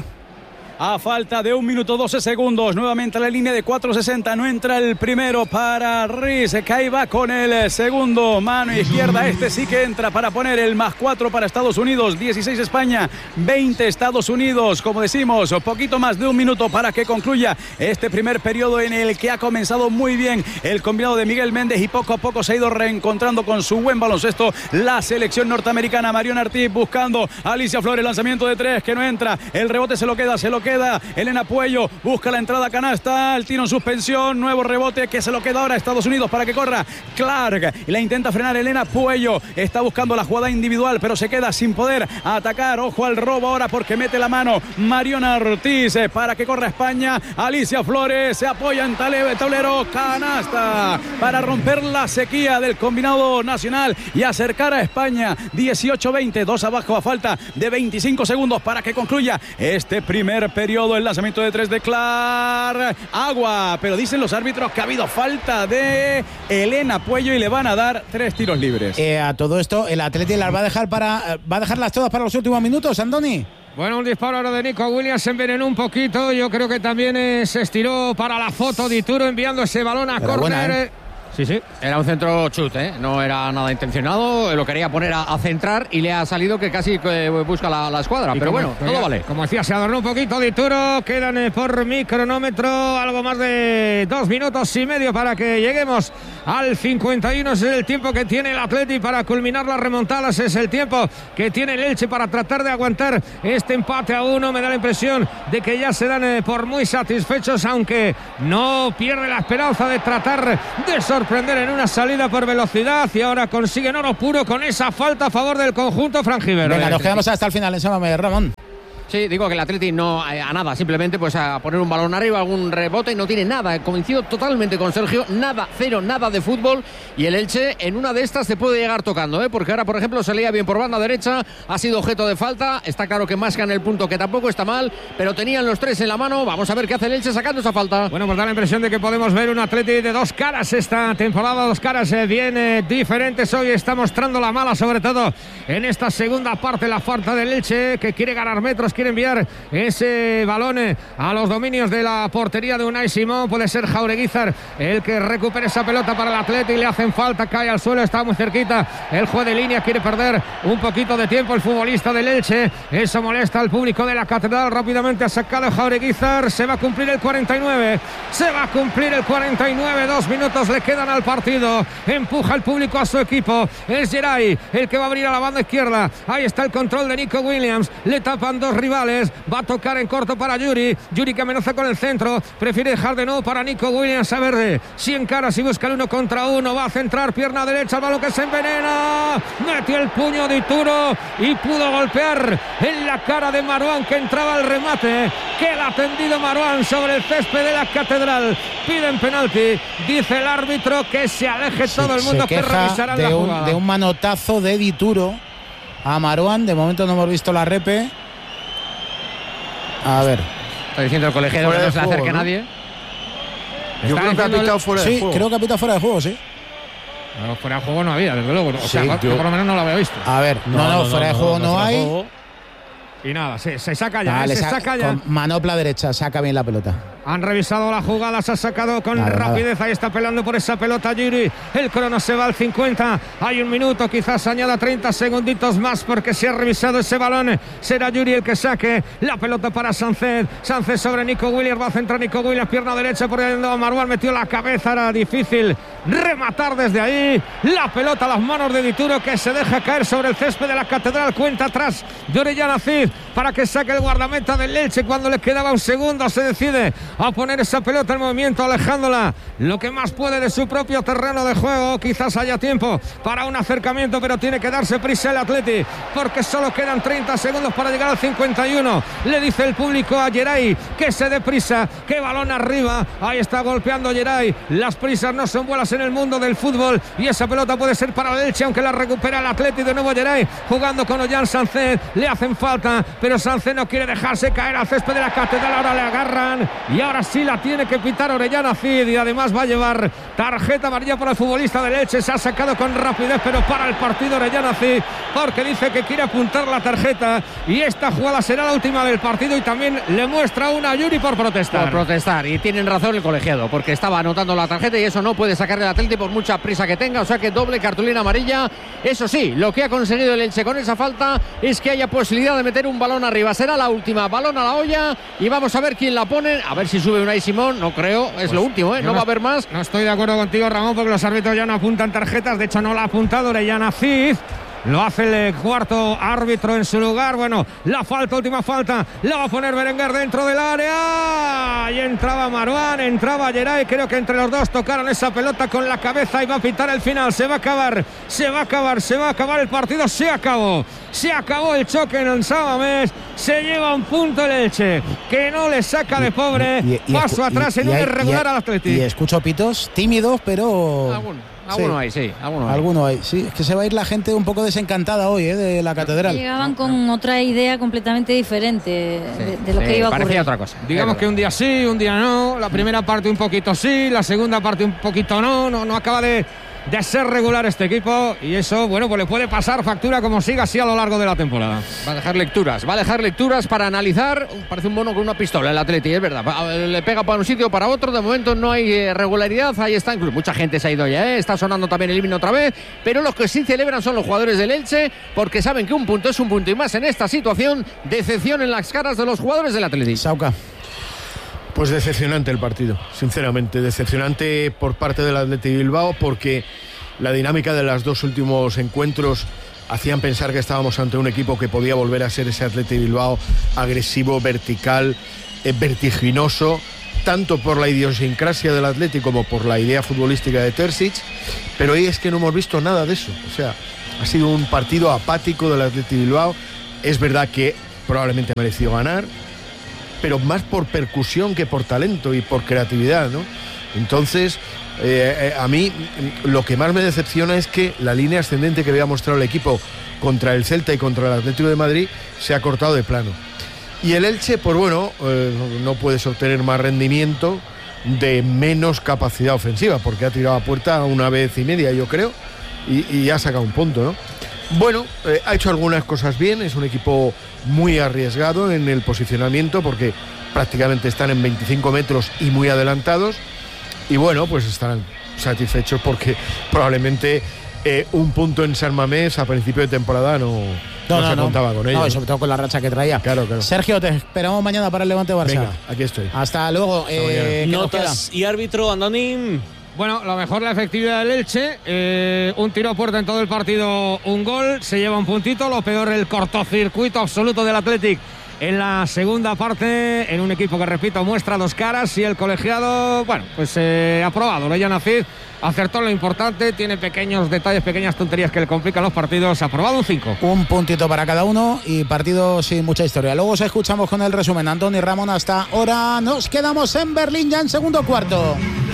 A: A falta de un minuto doce segundos, nuevamente a la línea de cuatro sesenta, no entra el primero para Riz, que ahí va con el segundo, mano izquierda, este sí que entra para poner el más cuatro para Estados Unidos, dieciséis España, veinte Estados Unidos, como decimos, poquito más de un minuto para que concluya este primer periodo en el que ha comenzado muy bien el combinado de Miguel Méndez y poco a poco se ha ido reencontrando con su buen baloncesto la selección norteamericana. Mariona Ortiz buscando a Alicia Flores, lanzamiento de tres que no entra, el rebote se lo queda, se lo queda queda Elena Puello, busca la entrada canasta, el tiro en suspensión, nuevo rebote que se lo queda ahora a Estados Unidos para que corra Clark y la intenta frenar Elena Puello, está buscando la jugada individual pero se queda sin poder atacar, ojo al robo ahora porque mete la mano Mariona Ortiz para que corra España, Alicia Flores se apoya en tablero, canasta para romper la sequía del combinado nacional y acercar a España, dieciocho veinte, dos abajo a falta de veinticinco segundos para que concluya este primer periodo. El lanzamiento de tres de Clark, agua, pero dicen los árbitros que ha habido falta de Elena Puello y le van a dar tres tiros libres.
B: Eh, a todo esto el Atleti las va a dejar para va a dejarlas todas para los últimos minutos, Andoni.
D: Bueno, un disparo ahora de Nico Williams, se envenenó un poquito, yo creo que también eh, se estiró para la foto de Ituro enviando ese balón a córner. ¿eh?
E: Sí, sí, era un centro chut, ¿eh? No era nada intencionado, lo quería poner a, a centrar y le ha salido que casi eh, busca la, la escuadra, y pero como, bueno, todo vale.
D: Como decía, se adornó un poquito de Turo, quedan eh, por mi cronómetro algo más de dos minutos y medio para que lleguemos al cincuenta y uno, ese es el tiempo que tiene el Atleti para culminar las remontadas, es el tiempo que tiene el Elche para tratar de aguantar este empate a uno, me da la impresión de que ya se dan eh, por muy satisfechos, aunque no pierde la esperanza de tratar de sorprender prender en una salida por velocidad y ahora consiguen oro puro con esa falta a favor del conjunto franjivero.
B: Venga, nos quedamos hasta el final, ensómame, Ramón.
E: Sí, digo que el Atleti no a, a nada, simplemente pues a poner un balón arriba, algún rebote, no tiene nada. Coincido totalmente con Sergio, nada, cero, nada de fútbol. Y el Elche en una de estas se puede llegar tocando, ¿eh? Porque ahora, por ejemplo, se leía bien por banda derecha, ha sido objeto de falta. Está claro que mascan el punto, que tampoco está mal, pero tenían los tres en la mano. Vamos a ver qué hace el Elche sacando esa falta.
D: Bueno, pues da la impresión de que podemos ver un Atleti de dos caras esta temporada, dos caras eh, bien eh, diferentes. Hoy está mostrando la mala, sobre todo en esta segunda parte, la falta del Elche, que quiere ganar metros, quiere enviar ese balón a los dominios de la portería de Unai Simón. Puede ser Jaureguizar el que recupere esa pelota para el Atleti. Le hacen falta, cae al suelo, está muy cerquita. El juez de línea quiere perder un poquito de tiempo el futbolista del Elche. Eso molesta al público de la Catedral. Rápidamente ha sacado Jaureguizar. Se va a cumplir el cuarenta y nueve. Se va a cumplir el cuarenta y nueve. Dos minutos le quedan al partido. Empuja el público a su equipo. Es Geray el que va a abrir a la banda izquierda. Ahí está el control de Nico Williams. Le tapan dos rivales. Va a tocar en corto para Yuri. Yuri que amenaza con el centro. Prefiere dejar de nuevo para Nico Williams. A ver si encara, si busca el uno contra uno. Va a centrar pierna derecha. El balón que se envenena. Metió el puño de Ituro y pudo golpear en la cara de Marouane, que entraba al remate. Queda tendido Marouane sobre el césped de la Catedral. Piden penalti. Dice el árbitro que se aleje todo el mundo, que revisará la jugada.
B: Un, de un manotazo de Dituro a Marouane. De momento no hemos visto la repe. A ver.
E: Está diciendo el colegiado que no se le acerque a nadie.
F: Yo creo que ha pitado fuera de
B: sí,
F: juego.
B: Sí, creo que ha pitado fuera de juego, sí.
D: No, fuera de juego no había, desde luego. O
B: Sí,
D: sea,
B: yo-
D: yo por lo menos no lo había visto.
B: A ver, no, no,
G: No, no,
B: fuera
G: no,
B: de juego
G: no,
B: no,
G: no, fuera de
B: hay.
G: juego.
D: Y nada, se, se saca ya,
B: Vale,
D: se
B: sa-
D: saca ya.
B: con manopla derecha, saca bien la pelota.
D: Han revisado la jugada, se ha sacado con
B: Nada,
D: rapidez. Ahí está pelando por esa pelota Yuri. El crono se va al cincuenta. Hay un minuto, quizás añada treinta segunditos más porque se ha revisado ese balón. Será Yuri el que saque la pelota para Sánchez. Sánchez sobre Nico Williams. Va a centrar Nico Williams, pierna derecha por ahí andaba Marouane. Metió la cabeza, era difícil rematar desde ahí. La pelota a las manos de Dituro, que se deja caer sobre el césped de la Catedral. Cuenta atrás de Orellana Cid para que saque el guardameta del Elche. Cuando le quedaba un segundo se decide a poner esa pelota en movimiento, alejándola lo que más puede de su propio terreno de juego. Quizás haya tiempo para un acercamiento, pero tiene que darse prisa el Atleti porque solo quedan treinta segundos para llegar al cincuenta y uno. Le dice el público a Geray que se dé prisa, que balón arriba. Ahí está golpeando Geray. Las prisas no son buenas en el mundo del fútbol y esa pelota puede ser para el Elche, aunque la recupera el Atleti. De nuevo Geray jugando con Ollán Sánchez. Le hacen falta, pero Sánchez no quiere dejarse caer al césped de la Catedral. Ahora le agarran y ahora sí la tiene que pitar Orellana Cid, y además va a llevar tarjeta amarilla para el futbolista del Elche. Se ha sacado con rapidez, pero para el partido Orellana Cid, porque dice que quiere apuntar la tarjeta y esta jugada será la última del partido, y también le muestra una a Yuri por protestar.
E: Por protestar, y tienen razón el colegiado, porque estaba anotando la tarjeta y eso no puede sacar el Atleti por mucha prisa que tenga. O sea que doble cartulina amarilla. Eso sí, lo que ha conseguido el Elche con esa falta es que haya posibilidad de meter un balón arriba. Será la última, balón a la olla, y vamos a ver quién la pone. A ver si sube Unai Simón. No creo, es
D: Pues
E: lo último, ¿eh? No,
D: no
E: va a haber más.
D: No estoy de acuerdo contigo, Ramón, porque los árbitros ya no apuntan tarjetas. De hecho, no la ha apuntado Orellana Cid. Lo hace el cuarto árbitro en su lugar. Bueno, la falta, última falta, la va a poner Berenguer dentro del área. Y entraba Marouane, entraba Geray. Creo que entre los dos tocaron esa pelota con la cabeza y va a pitar el final. Se va a acabar, se va a acabar, se va a acabar el partido. Se acabó, se acabó el choque en el Samamés. Se lleva un punto el Elche, que no le saca de pobre.
B: Y- y-
D: Paso
B: y-
D: atrás
B: y
D: en un
B: hay-
D: irregular
B: y-
D: al Atleti.
B: Y escucho pitos tímidos, pero.
E: Alguno, alguno
B: Sí.
E: hay, sí, alguno hay.
B: Alguno hay. Sí, es que se va a ir la gente un poco desencantada hoy, ¿eh? De la Catedral.
H: Llegaban con otra idea completamente diferente de, de lo que
E: Sí,
H: iba a
E: parecía
H: ocurrir.
E: otra cosa.
D: Digamos
E: Es
D: que un día sí, un día no. La primera parte un poquito sí, la segunda parte un poquito no. No, no acaba de, de ser regular este equipo, y eso, bueno, pues le puede pasar factura como siga así a lo largo de la temporada.
E: Va a dejar lecturas, va a dejar lecturas para analizar. Parece un mono con una pistola el Atleti, es verdad. Va- Le pega para un sitio o para otro. De momento no hay eh, regularidad. Ahí está, incluso mucha gente se ha ido ya, ¿eh? Está sonando también el himno otra vez. Pero los que sí celebran son los jugadores del Elche, porque saben que un punto es un punto, y más en esta situación. Decepción en las caras de los jugadores del Atleti.
B: Sauca.
F: Pues decepcionante el partido, sinceramente, decepcionante por parte del Athletic Bilbao, porque la dinámica de los dos últimos encuentros hacían pensar que estábamos ante un equipo que podía volver a ser ese Athletic Bilbao agresivo, vertical, eh, vertiginoso, tanto por la idiosincrasia del Athletic como por la idea futbolística de Terzic, pero hoy es que no hemos visto nada de eso. O sea, ha sido un partido apático del Athletic Bilbao. Es verdad que probablemente ha merecido ganar, pero más por percusión que por talento y por creatividad, ¿no? Entonces, eh, eh, a mí lo que más me decepciona es que la línea ascendente que había mostrado el equipo contra el Celta y contra el Atlético de Madrid se ha cortado de plano. Y el Elche, pues bueno, eh, no puedes obtener más rendimiento de menos capacidad ofensiva, porque ha tirado a puerta una vez y media, yo creo, y, y ha sacado un punto, ¿no? Bueno, eh, ha hecho algunas cosas bien, es un equipo muy arriesgado en el posicionamiento porque prácticamente están en veinticinco metros y muy adelantados, y bueno, pues estarán satisfechos porque probablemente eh, un punto en San Mamés a principio de temporada no, no, no se no, contaba con ello.
B: No, y sobre todo con la racha que traía.
F: Claro, claro.
B: Sergio, te esperamos mañana para el Levante Barça.
F: Venga, aquí estoy.
B: Hasta luego. Eh,
G: Notas y árbitro, Andonín.
D: Bueno, lo mejor la efectividad del Elche, eh, un tiro a puerta en todo el partido, un gol, se lleva un puntito, lo peor el cortocircuito absoluto del Athletic en la segunda parte, en un equipo que, repito, muestra dos caras, y el colegiado, bueno, pues eh, aprobado. Leyan Aziz acertó lo importante, tiene pequeños detalles, pequeñas tonterías que le complican los partidos, aprobado un cinco.
B: Un puntito para cada uno y partido sin mucha historia. Luego os escuchamos con el resumen. Antoni Ramón, hasta ahora nos quedamos en Berlín ya en segundo cuarto.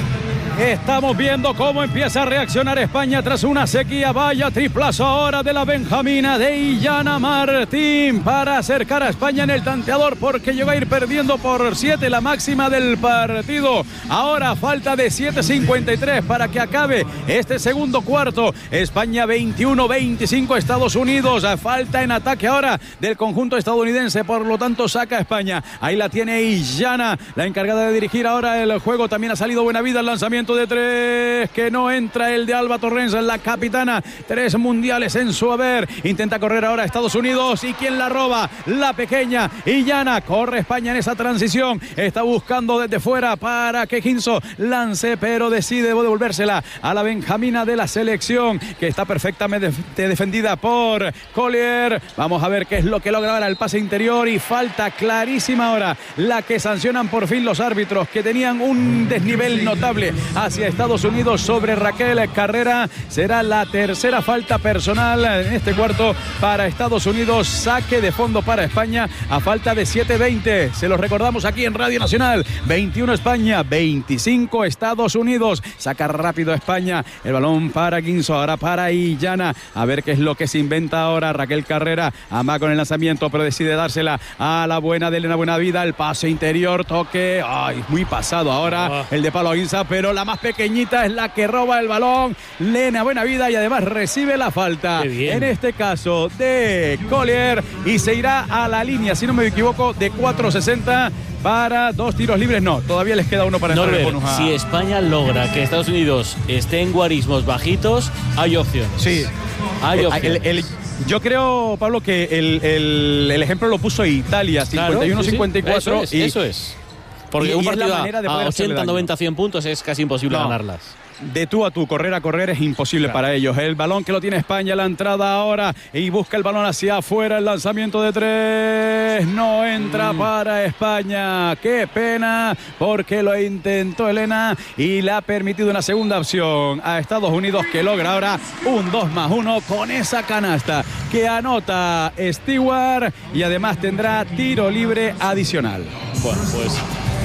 A: Estamos viendo cómo empieza a reaccionar España tras una sequía. Vaya triplazo ahora de la benjamina de Illana Martín para acercar a España en el tanteador, porque llegó a ir perdiendo por siete, la máxima del partido. Ahora falta de siete cincuenta y tres para que acabe este segundo cuarto. España veintiuno veinticinco Estados Unidos. Falta en ataque ahora del conjunto estadounidense, por lo tanto saca a España. Ahí la tiene Illana, la encargada de dirigir ahora el juego. También ha salido buena vida el lanzamiento de tres, que no entra el de Alba Torrens, la capitana, tres mundiales en su haber. Intenta correr ahora Estados Unidos, y quien la roba, la pequeña Illana. Corre España en esa transición, está buscando desde fuera para que Ginso lance, pero decide devolvérsela a la benjamina de la selección, que está perfectamente defendida por Collier. Vamos a ver qué es lo que logra ahora el pase interior, y falta clarísima ahora la que sancionan por fin los árbitros, que tenían un desnivel notable hacia Estados Unidos sobre Raquel Carrera. Será la tercera falta personal en este cuarto para Estados Unidos. Saque de fondo para España a falta de siete veinte. Se los recordamos aquí en Radio Nacional. veintiuno España, veinticinco Estados Unidos. Saca rápido España. El balón para Ginso, ahora para Illana. A ver qué es lo que se inventa ahora Raquel Carrera. Ama con el lanzamiento, pero decide dársela a la buena de Elena Buenavida. El pase interior, toque. Ay, muy pasado ahora oh. el de palo a Ginza, pero la más pequeñita es la que roba el balón, Lena Buenavida, y además recibe la falta, en este caso de Collier, y se irá a la línea, si no me equivoco, de cuatro sesenta para dos tiros libres. No, todavía les queda uno para entrar en bonus.
G: Si España logra que Estados Unidos esté en guarismos bajitos, hay opciones.
A: Sí,
G: hay opciones.
A: El, el, yo creo, Pablo, que el, el, el ejemplo lo puso Italia, cincuenta y uno cincuenta y cuatro.
G: Claro, sí, sí.
A: Y,
G: eso es. Porque
A: y,
G: un
A: y
G: partido a,
A: a
G: ochenta, noventa, cien puntos es casi imposible no. ganarlas.
A: De tú a tú, correr a correr es imposible claro. para ellos. El balón que lo tiene España, la entrada ahora, y busca el balón hacia afuera, el lanzamiento de tres, no entra mm. para España. Qué pena, porque lo intentó Elena y le ha permitido una segunda opción a Estados Unidos, que logra ahora un dos más uno con esa canasta que anota Stewart, y además tendrá tiro libre adicional.
G: Bueno, pues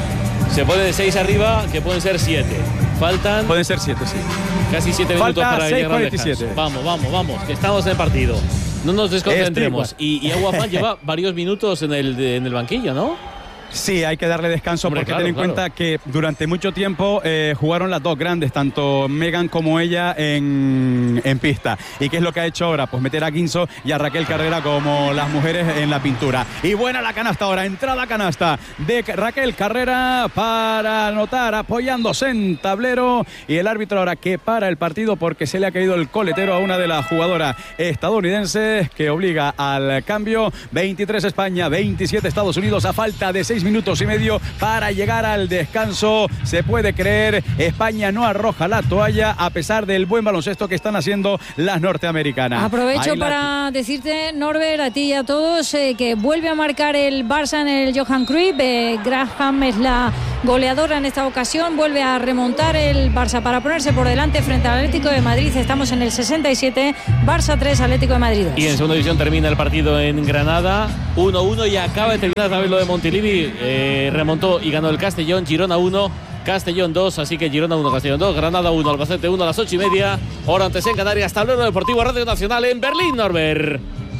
G: se pone de seis arriba, que pueden ser siete. Faltan...
A: Pueden ser siete, sí.
G: Casi siete minutos
A: Falta
G: para llegar al descanso. Vamos, vamos, vamos, que estamos en el partido. No nos desconcentremos. Y, y Aguafán lleva varios minutos en el, en el banquillo, ¿no?
A: Sí, hay que darle descanso. Hombre, porque claro, ten en claro. cuenta que durante mucho tiempo eh, jugaron las dos grandes, tanto Megan como ella en, en pista. ¿Y qué es lo que ha hecho ahora? Pues meter a Ginso y a Raquel Carrera como las mujeres en la pintura. Y buena la canasta ahora, entrada canasta de Raquel Carrera para anotar, apoyándose en tablero. Y el árbitro ahora que para el partido porque se le ha caído el coletero a una de las jugadoras estadounidenses, que obliga al cambio. veintitrés España, veintisiete Estados Unidos, a falta de seis minutos y medio para llegar al descanso. Se puede creer, España no arroja la toalla a pesar del buen baloncesto que están haciendo las norteamericanas.
H: Aprovecho
A: la...
H: para decirte, Norbert, a ti y a todos, eh, que vuelve a marcar el Barça en el Johan Cruyff. eh, Graham es la goleadora en esta ocasión, vuelve a remontar el Barça para ponerse por delante frente al Atlético de Madrid. Estamos en el sesenta y siete, Barça tres, Atlético de Madrid dos.
G: Y en segunda división termina el partido en Granada, uno uno, y acaba de terminar también lo de Montilivi. Eh, remontó y ganó el Castellón. Girona uno, Castellón dos, así que Girona uno, Castellón dos, Granada uno, Albacete uno a las ocho y media, hora antes en Canarias. Tablero Deportivo Radio Nacional en Berlín, Norbert.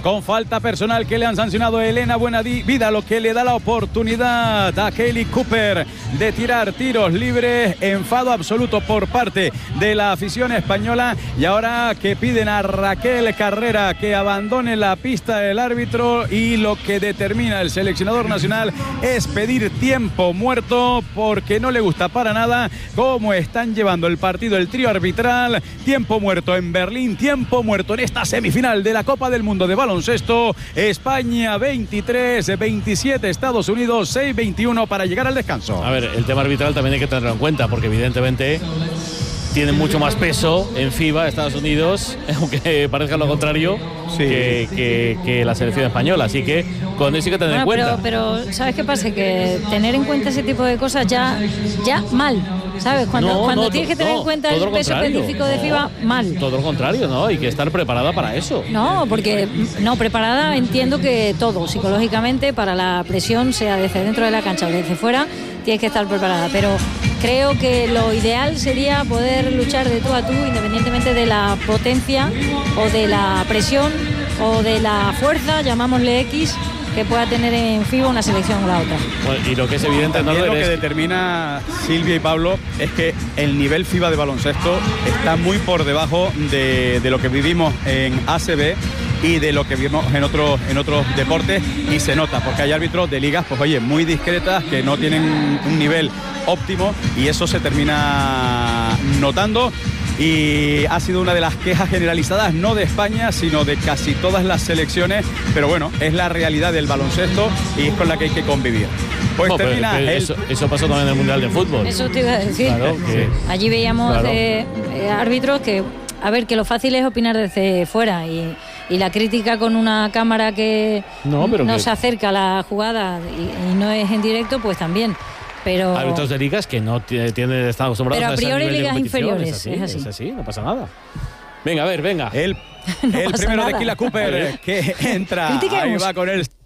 A: con falta personal que le han sancionado a Elena Buenavida, lo que le da la oportunidad a Kelly Cooper de tirar tiros libres. Enfado absoluto por parte de la afición española, y ahora que piden a Raquel Carrera que abandone la pista del árbitro, y lo que determina el seleccionador nacional es pedir tiempo muerto, porque no le gusta para nada cómo están llevando el partido el trío arbitral. Tiempo muerto en Berlín, tiempo muerto en esta semifinal de la Copa del Mundo de baloncesto. España veintitrés, veintisiete Estados Unidos seis veintiuno para llegar al descanso.
G: A ver, el tema arbitral también hay que tenerlo en cuenta, porque evidentemente tiene mucho más peso en FIBA Estados Unidos, aunque parezca lo contrario, sí. que, que, que la selección española. Así que con eso hay que tener
H: bueno,
G: en cuenta.
H: Pero, pero ¿sabes qué pasa? Que tener en cuenta ese tipo de cosas ya, ya mal, ¿sabes? Cuando,
G: no,
H: cuando
G: no,
H: tienes que tener
G: no,
H: en cuenta el peso específico
G: no,
H: de FIBA, mal.
G: Todo lo contrario, ¿no? Hay que estar preparada para eso.
H: No, porque no, preparada entiendo que todo, psicológicamente, para la presión, sea desde dentro de la cancha o desde fuera, tienes que estar preparada. Pero creo que lo ideal sería poder luchar de tú a tú, independientemente de la potencia o de la presión o de la fuerza, llamámosle X, que pueda tener en FIBA una selección o la otra.
G: Bueno, y lo que es evidente,
A: también
G: ¿no?
A: Lo
G: es...
A: que determina Silvia y Pablo es que el nivel FIBA de baloncesto está muy por debajo de, de lo que vivimos en A C B y de lo que vimos en otros en otros deportes, y se nota, porque hay árbitros de ligas, pues oye, muy discretas, que no tienen un nivel óptimo, y eso se termina notando. Y ha sido una de las quejas generalizadas, no de España, sino de casi todas las selecciones, pero bueno, es la realidad del baloncesto y es con la que hay que convivir. Pues
G: no,
A: termina
G: pero, pero
A: el...
G: eso, eso pasó también en el Mundial de Fútbol.
H: Eso te iba a decir.
G: Claro, que...
H: Allí veíamos
G: claro.
H: eh, eh, árbitros que, a ver, que lo fácil es opinar desde fuera, y, y la crítica con una cámara que
G: no, pero
H: no
G: que...
H: se acerca a la jugada y, y no es en directo, pues también. Pero...
G: árbitros de ligas que no tienen, están acostumbrados
H: pero a priori
G: a ese nivel
H: ligas
G: de
H: inferiores,
G: es así,
H: es así.
G: es así, no pasa nada. Venga, a ver, venga.
A: El,
H: no
A: el primero
H: nada.
A: de Kila Cooper que entra. Ahí va con el...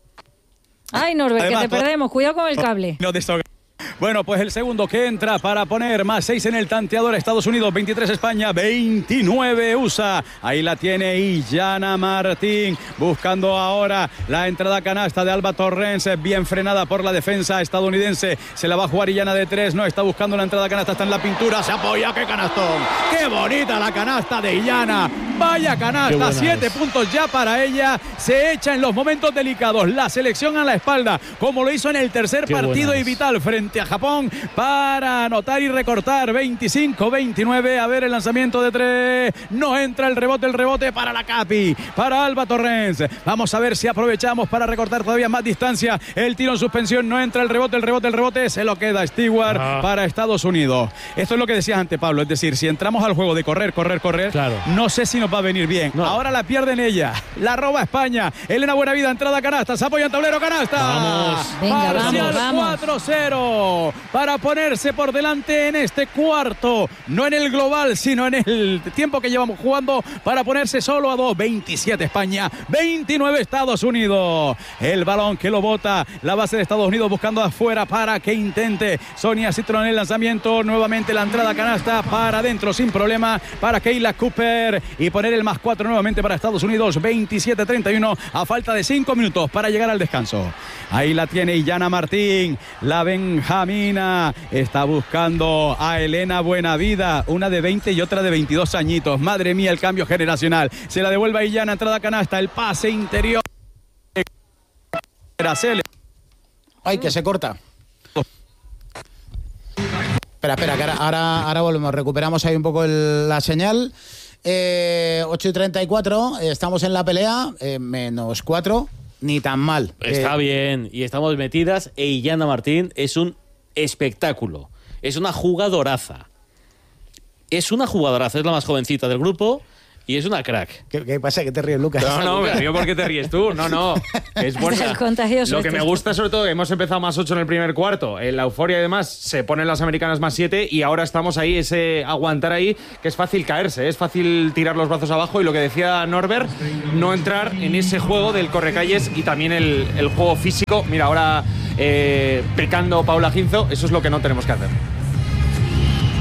H: Ay, Norbert,
A: Además,
H: que te perdemos. Cuidado con el cable.
A: No desahoga. Bueno, pues el segundo que entra para poner más seis en el tanteador. Estados Unidos veintitrés, España veintinueve U S A. Ahí la tiene Illana Martín, buscando ahora la entrada canasta de Alba Torrens, bien frenada por la defensa estadounidense. Se la va a jugar Illana de tres, no está buscando la entrada canasta, está en la pintura, se apoya. ¡Qué canastón! ¡Qué bonita la canasta de Illana! Vaya canasta, siete es. puntos ya para ella. Se echa en los momentos delicados la selección a la espalda, como lo hizo en el tercer Qué partido y vital frente a Japón, para anotar y recortar. Veinticinco veintinueve. A ver el lanzamiento de tres, no entra. El rebote, el rebote para la Capi, para Alba Torrens. Vamos a ver si aprovechamos para recortar todavía más distancia. El tiro en suspensión, no entra. El rebote, el rebote, el rebote, se lo queda Stewart ah. para Estados Unidos. Esto es lo que decías antes, Pablo, es decir, si entramos al juego de correr, correr, correr, claro. no sé si nos va a venir bien. No. Ahora la pierden ella, la roba España. Elena Buenavida, entrada canasta, se apoya en tablero, canasta.
G: Vamos.
H: Venga,
A: Parcial
H: vamos,
A: cuatro cero para ponerse por delante en este cuarto, no en el global, sino en el tiempo que llevamos jugando, para ponerse solo a dos. Veintisiete España, veintinueve Estados Unidos. El balón que lo bota la base de Estados Unidos, buscando afuera para que intente Sonia Citron el lanzamiento. Nuevamente la entrada canasta para adentro sin problema para Kayla Cooper, y poner el más cuatro nuevamente para Estados Unidos. Veintisiete treinta y uno a falta de cinco minutos para llegar al descanso. Ahí la tiene Illana Martín, la benjamina, está buscando a Elena Buenavida, una de veinte y otra de veintidós añitos. Madre mía, el cambio generacional. Se la devuelve a Illana, entrada canasta, el pase interior.
B: Ay, que se corta. Espera, espera, que ahora, ahora, ahora volvemos. Recuperamos ahí un poco el, la señal. Eh, ocho y treinta y cuatro, estamos en la pelea, eh, menos cuatro. Ni tan mal.
G: Está
B: eh,
G: bien, y estamos metidas. E Illana Martín es un espectáculo. Es una jugadoraza. Es una jugadoraza, es la más jovencita del grupo y es una crack.
B: ¿Qué, qué pasa? ¿Qué te ríes, Lucas?
I: No, no, me río porque te ríes tú. No, no. Es buena. Lo que me gusta, sobre todo, hemos empezado más ocho en el primer cuarto. En la euforia y demás se ponen las americanas más siete y ahora estamos ahí, ese aguantar ahí, que es fácil caerse, es fácil tirar los brazos abajo, y lo que decía Norbert, no entrar en ese juego del correcalles y también el, el juego físico. Mira, ahora eh, pecando Paula Ginzo, eso es lo que no tenemos que hacer.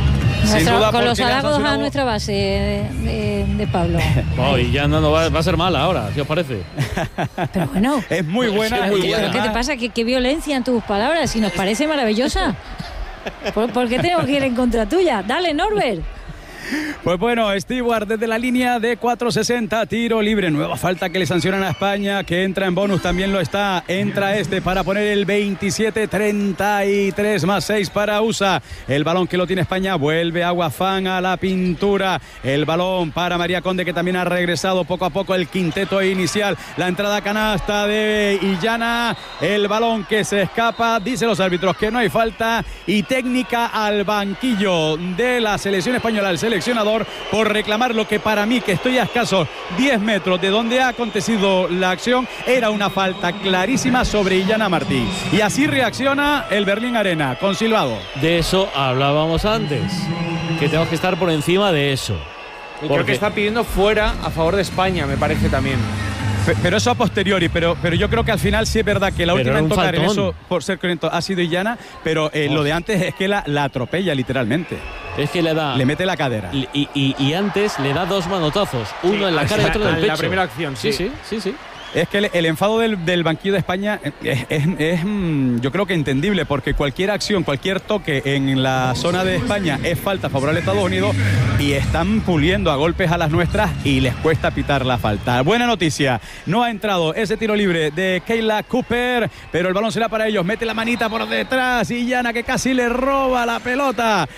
H: Sin duda, con los halagos a nuestra base de, de, de Pablo.
G: Oh, y ya no, no va, va a ser mala ahora, ¿qué os parece?
H: Pero bueno.
A: Es muy buena.
G: Es muy buena.
H: ¿Qué te pasa? ¿Qué, qué violencia en tus palabras? Si nos parece maravillosa. ¿Por, ¿Por qué tenemos que ir en contra tuya? Dale, Norbert.
A: Pues bueno, Stewart desde la línea de cuatro sesenta, tiro libre, nueva falta que le sancionan a España, que entra en bonus, también lo está, entra este para poner el veintisiete treinta y tres más seis para U S A, el balón que lo tiene España, vuelve Aguafán a la pintura, el balón para María Conde, que también ha regresado poco a poco el quinteto inicial, la entrada canasta de Illana, el balón que se escapa, dicen los árbitros que no hay falta, y técnica al banquillo de la selección española, el seleccionador, por reclamar lo que para mí, que estoy a escasos diez metros de donde ha acontecido la acción, era una falta clarísima sobre Illana Martín. Y así reacciona el Berlín Arena, con silbado.
G: De eso hablábamos antes, que tenemos que estar por encima de eso.
I: Y creo que está pidiendo fuera a favor de España, me parece también.
A: Pero eso a posteriori, pero, pero yo creo que al final sí es verdad que la
G: pero
A: última en tocar
G: faltón.
A: en eso, por ser correcto, ha sido Illana, pero eh, oh. lo de antes es que la, la atropella literalmente.
G: Es que le da...
A: Le mete la cadera.
G: Y, y, y antes le da dos manotazos, uno sí, en la cara y otro en el pecho.
I: La primera acción, sí,
G: sí, sí, sí. sí.
A: Es que el, el enfado del, del banquillo de España es, es, es, yo creo que entendible, porque cualquier acción, cualquier toque en la zona de España es falta favorable a Estados Unidos, y están puliendo a golpes a las nuestras y les cuesta pitar la falta. Buena noticia, no ha entrado ese tiro libre de Kayla Cooper, pero el balón será para ellos, mete la manita por detrás, y Illana, que casi le roba la pelota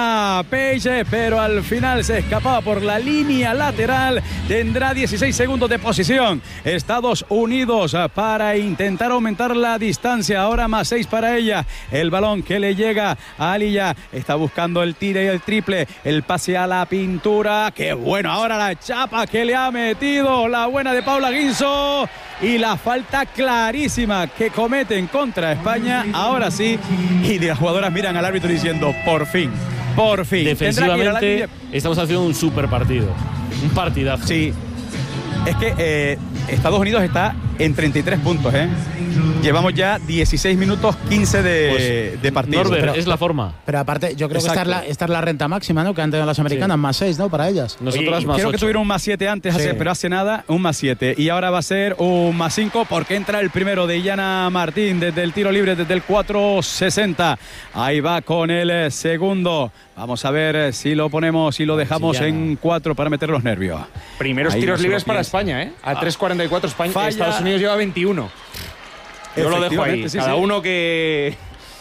A: a Paige, pero al final se escapaba por la línea lateral, tendrá dieciséis segundos de posición. Está Estados Unidos para intentar aumentar la distancia, ahora más seis para ella, el balón que le llega a Aliyah, está buscando el tiro y el triple, el pase a la pintura, qué bueno, ahora la chapa que le ha metido, la buena de Paula Guinzo, y la falta clarísima que cometen contra España, ahora sí, y las jugadoras miran al árbitro diciendo, por fin, por fin.
G: Defensivamente estamos haciendo un super partido, un partidazo.
A: Sí. Es que eh, Estados Unidos está en treinta y tres puntos, ¿eh? Llevamos ya dieciséis minutos quince de, pues, de partido.
G: Norbert,
A: pero,
G: es la forma.
B: Pero aparte, yo creo Exacto. que esta es, la, esta es la renta máxima, ¿no? Que han tenido las americanas, sí. más seis, ¿no? Para ellas.
G: Nosotras
A: Oye,
G: más
A: creo
G: ocho.
A: que tuvieron un más siete antes, sí. hace, pero hace nada, un más siete. Y ahora va a ser un más cinco, porque entra el primero de Illana Martín desde el tiro libre, desde el cuatro sesenta. Ahí va con el segundo. Vamos a ver si lo ponemos, si lo dejamos sí, en cuatro para meter los nervios.
I: Primeros Ahí tiros libres para España, ¿eh? A ah. tres cuarenta y cuatro España. Falla. Estados Unidos lleva veintiuno. Yo lo dejo ahí. Sí, Cada sí. uno que...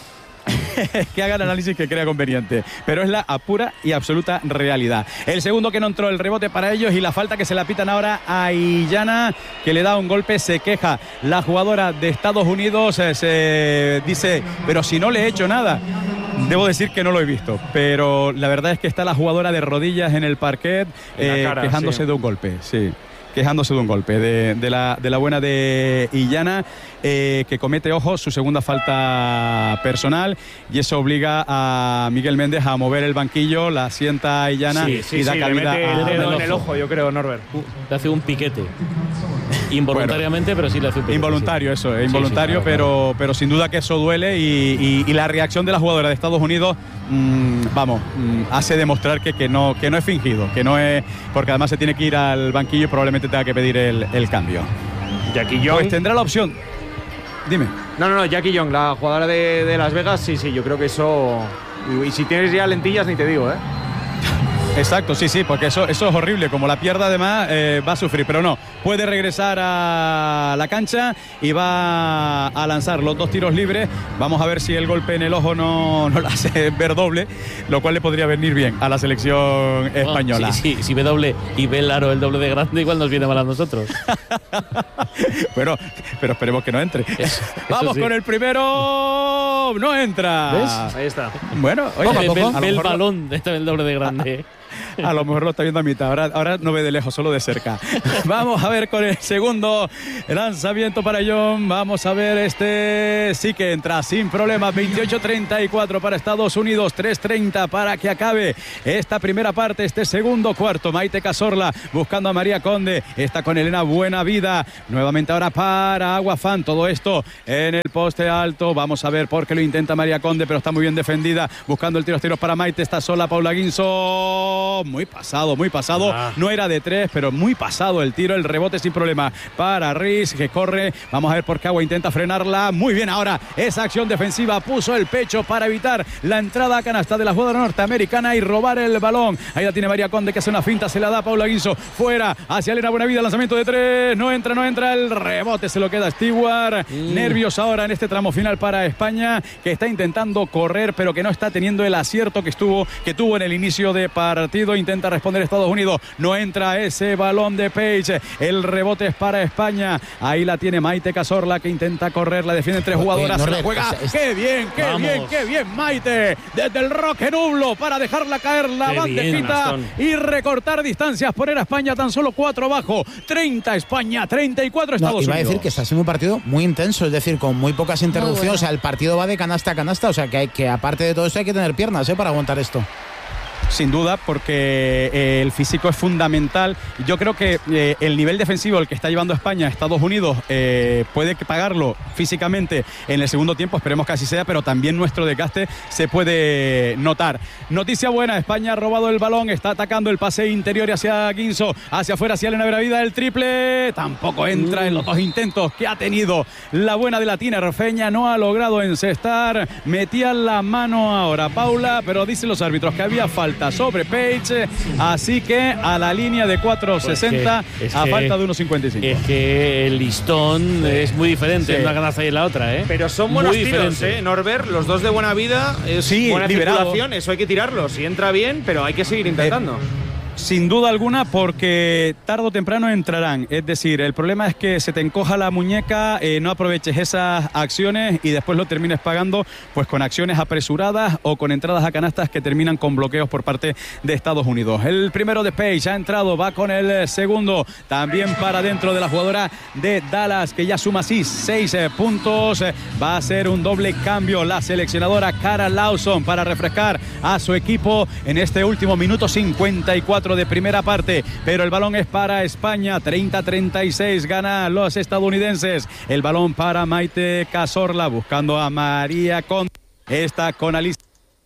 A: que haga el análisis que crea conveniente, pero es la pura y absoluta realidad. El segundo que no entró, el rebote para ellos, y la falta que se la pitan ahora a Illana, que le da un golpe, se queja la jugadora de Estados Unidos, eh, se dice, pero si no le he hecho nada. Debo decir que no lo he visto, pero la verdad es que está la jugadora de rodillas en el parquet, eh, cara, quejándose sí. de un golpe, sí. quejándose de un golpe de, de, la, de la buena de Illana, eh, que comete, ojo, su segunda falta personal, y eso obliga a Miguel Méndez a mover el banquillo, la sienta a Illana
I: sí, sí,
A: y da
I: sí,
A: cabida
I: le mete
A: a...
I: el dedo en el ojo, yo creo, Norbert.
G: Le hace un piquete. Involuntariamente, bueno, pero sí le hace un piquete.
A: Involuntario,
G: sí.
A: eso, es involuntario, sí, sí, claro, pero,
G: claro.
A: pero sin duda que eso duele, y, y, y la reacción de la jugadora de Estados Unidos, mmm, vamos, mmm, hace demostrar que, que, no, que no es fingido, que no es, porque además se tiene que ir al banquillo y probablemente tenga que pedir el, el cambio.
I: Jackie Young.
A: Pues tendrá la opción. Dime.
I: No, no, no, Jackie Young, la jugadora de, de Las Vegas, sí, sí, yo creo que eso... Y, y si tienes ya lentillas, ni te digo, ¿eh?
A: Exacto, sí, sí, porque eso, eso es horrible. Como la pierda, además, eh, va a sufrir. Pero no, puede regresar a la cancha y va a lanzar los dos tiros libres. Vamos a ver si el golpe en el ojo no, no la hace ver doble, lo cual le podría venir bien a la selección española.
G: Oh, sí, sí, si ve doble y ve el aro el doble de grande, igual nos viene mal a nosotros.
A: Bueno, pero esperemos que no entre.
G: Eso,
A: Vamos
G: sí.
A: con el primero. No entra.
G: ¿Ves?
I: Ahí está.
A: Bueno, oye,
G: ve, ve,
A: poco,
G: ve el balón, este el doble de grande.
A: A lo mejor lo está viendo a mitad. Ahora, ahora no ve de lejos, solo de cerca. Vamos a ver con el segundo lanzamiento para John. Vamos a ver este. Sí que entra sin problemas. veintiocho treinta y cuatro para Estados Unidos. tres treinta para que acabe esta primera parte, este segundo cuarto. Maite Cazorla buscando a María Conde. Está con Elena Buenavida. Nuevamente ahora para Aguafán. Todo esto en el poste alto. Vamos a ver por qué lo intenta María Conde, pero está muy bien defendida. Buscando el tiro, tiros para Maite. Está sola Paula Guinzo. Muy pasado, muy pasado. Ah. No era de tres, pero muy pasado el tiro. El rebote sin problema para Riz, que corre. Vamos a ver por qué Agua intenta frenarla. Muy bien ahora esa acción defensiva. Puso el pecho para evitar la entrada a canasta de la jugadora norteamericana y robar el balón. Ahí la tiene María Conde, que hace una finta. Se la da a Paula Guinzo. Fuera hacia Elena Buenavida. Lanzamiento de tres. No entra, no entra. El rebote se lo queda Stewart. Mm. Nervios ahora en este tramo final para España, que está intentando correr, pero que no está teniendo el acierto que estuvo, que tuvo en el inicio de partido. Intenta responder Estados Unidos. No entra ese balón de Page. El rebote es para España. Ahí la tiene Maite Cazorla, que intenta correr. La defienden tres jugadoras. No, se la juega. Es, es... ¡Qué bien, qué Vamos. bien, qué bien, Maite! Desde el Roque Nublo para dejarla caer la qué bandejita bien, y recortar distancias. Poner a España tan solo cuatro abajo. treinta España, treinta y cuatro Estados
B: no, iba
A: Unidos.
B: A decir que está siendo un partido muy intenso, es decir, con muy pocas interrupciones. Bueno. O sea, el partido va de canasta a canasta. O sea, que, hay, que aparte de todo eso hay que tener piernas ¿eh? para aguantar esto.
A: Sin duda, porque eh, el físico es fundamental. Yo creo que eh, el nivel defensivo el que está llevando España a Estados Unidos eh, puede pagarlo físicamente en el segundo tiempo, esperemos que así sea, pero también nuestro desgaste se puede notar. Noticia buena, España ha robado el balón, está atacando el pase interior hacia Guinzo, hacia afuera, hacia Elena Buenavida, el triple tampoco entra en los dos intentos que ha tenido la buena de la tinerfeña, no ha logrado encestar. Metía la mano ahora Paula, pero dicen los árbitros que había falta sobre Page, así que a la línea de cuatro sesenta pues es que, es a que, falta de uno cincuenta y cinco.
G: Es que el listón sí. es muy diferente sí. en una canasta y en la otra, ¿eh?
I: Pero son buenos muy tiros, diferente. ¿eh? Norbert, los dos de Buenavida, es sí, buena circulación, eso hay que tirarlo. Si entra bien, pero hay que seguir intentando. Eh.
A: Sin duda alguna, porque tarde o temprano entrarán. Es decir, el problema es que se te encoja la muñeca, eh, no aproveches esas acciones y después lo termines pagando pues con acciones apresuradas o con entradas a canastas que terminan con bloqueos por parte de Estados Unidos. El primero de Page ha entrado, va con el segundo, también para dentro de la jugadora de Dallas, que ya suma así seis eh, puntos. Va a ser un doble cambio la seleccionadora Cara Lawson para refrescar a su equipo en este último minuto cincuenta y cuatro de primera parte, pero el balón es para España. Treinta treinta y seis gana los estadounidenses. El balón para Maite Cazorla buscando a María Conde. Está con Alicia.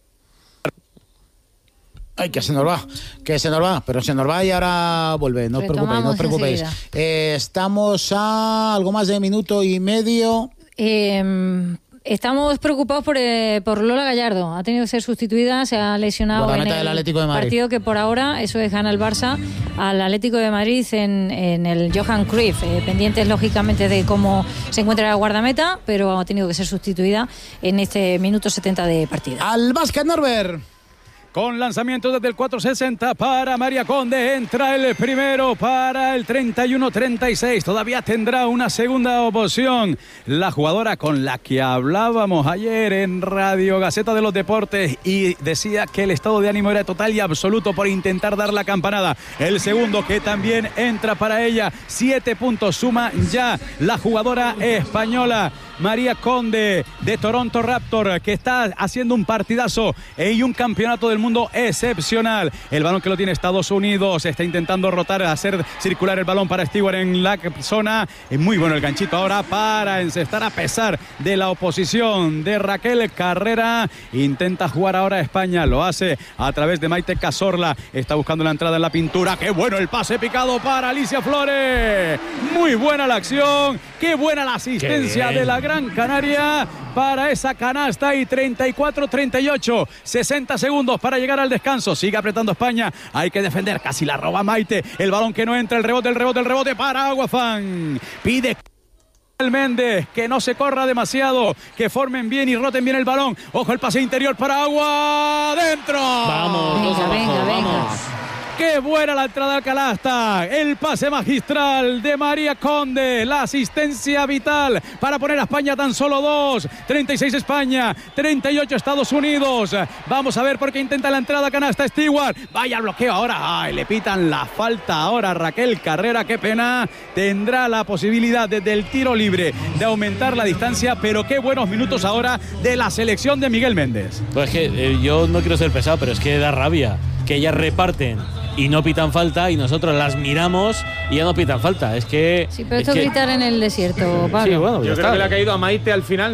B: Ay, que se nos va, que se nos va, pero se nos va y ahora vuelve, no os preocupéis, no os preocupéis. Eh, estamos a algo más de minuto y medio.
H: Eh... Estamos preocupados por, eh, por Lola Gallardo. Ha tenido que ser sustituida, se ha lesionado en el
B: Atlético de Madrid.
H: Partido que por ahora, eso es, gana el Barça al Atlético de Madrid en, en el Johan Cruyff. Eh, pendientes, lógicamente, de cómo se encuentra la guardameta, pero ha tenido que ser sustituida en este minuto setenta de partida.
B: Al básquet, Norbert.
A: Con lanzamiento desde el cuatro sesenta para María Conde. Entra el primero para el treinta y uno treinta y seis. Todavía tendrá una segunda opción. La jugadora con la que hablábamos ayer en Radio Gaceta de los Deportes y decía que el estado de ánimo era total y absoluto por intentar dar la campanada. El segundo que también entra para ella. Siete puntos suma ya la jugadora española María Conde de Toronto Raptor, que está haciendo un partidazo y un campeonato del mundo excepcional. El balón que lo tiene Estados Unidos, está intentando rotar, hacer circular el balón para Stewart en la zona. Es muy bueno el ganchito ahora para encestar a pesar de la oposición de Raquel Carrera. Intenta jugar ahora España, lo hace a través de Maite Cazorla. Está buscando la entrada en la pintura. ¡Qué bueno el pase picado para Alicia Flores! Muy buena la acción, qué buena la asistencia de la Gran Canaria para esa canasta. Y treinta y cuatro treinta y ocho, sesenta segundos para llegar al descanso. Sigue apretando España, hay que defender, casi la roba Maite. El balón que no entra, el rebote, el rebote, el rebote para Aguafán. Pide el Méndez que no se corra demasiado, que formen bien y roten bien el balón. Ojo el pase interior para Agua, dentro.
G: Vamos,
H: venga, venga, venga.
A: ¡Qué buena la entrada al canasta! El pase magistral de María Conde. La asistencia vital para poner a España tan solo dos. treinta y seis España, treinta y ocho Estados Unidos. Vamos a ver por qué intenta la entrada a canasta Stewart. Vaya el bloqueo ahora. Ay, le pitan la falta ahora Raquel Carrera. Qué pena. Tendrá la posibilidad desde el tiro libre de aumentar la distancia, pero qué buenos minutos ahora de la selección de Miguel Méndez.
G: Pues es que eh, yo no quiero ser pesado, pero es que da rabia que ellas reparten y no pitan falta y nosotros las miramos y ya no pitan falta. Es que...
H: Sí, pero
G: es
H: esto
G: que...
H: gritar en el desierto, Pablo.
G: Sí, bueno,
I: yo creo
G: está.
I: que le ha caído a Maite al final.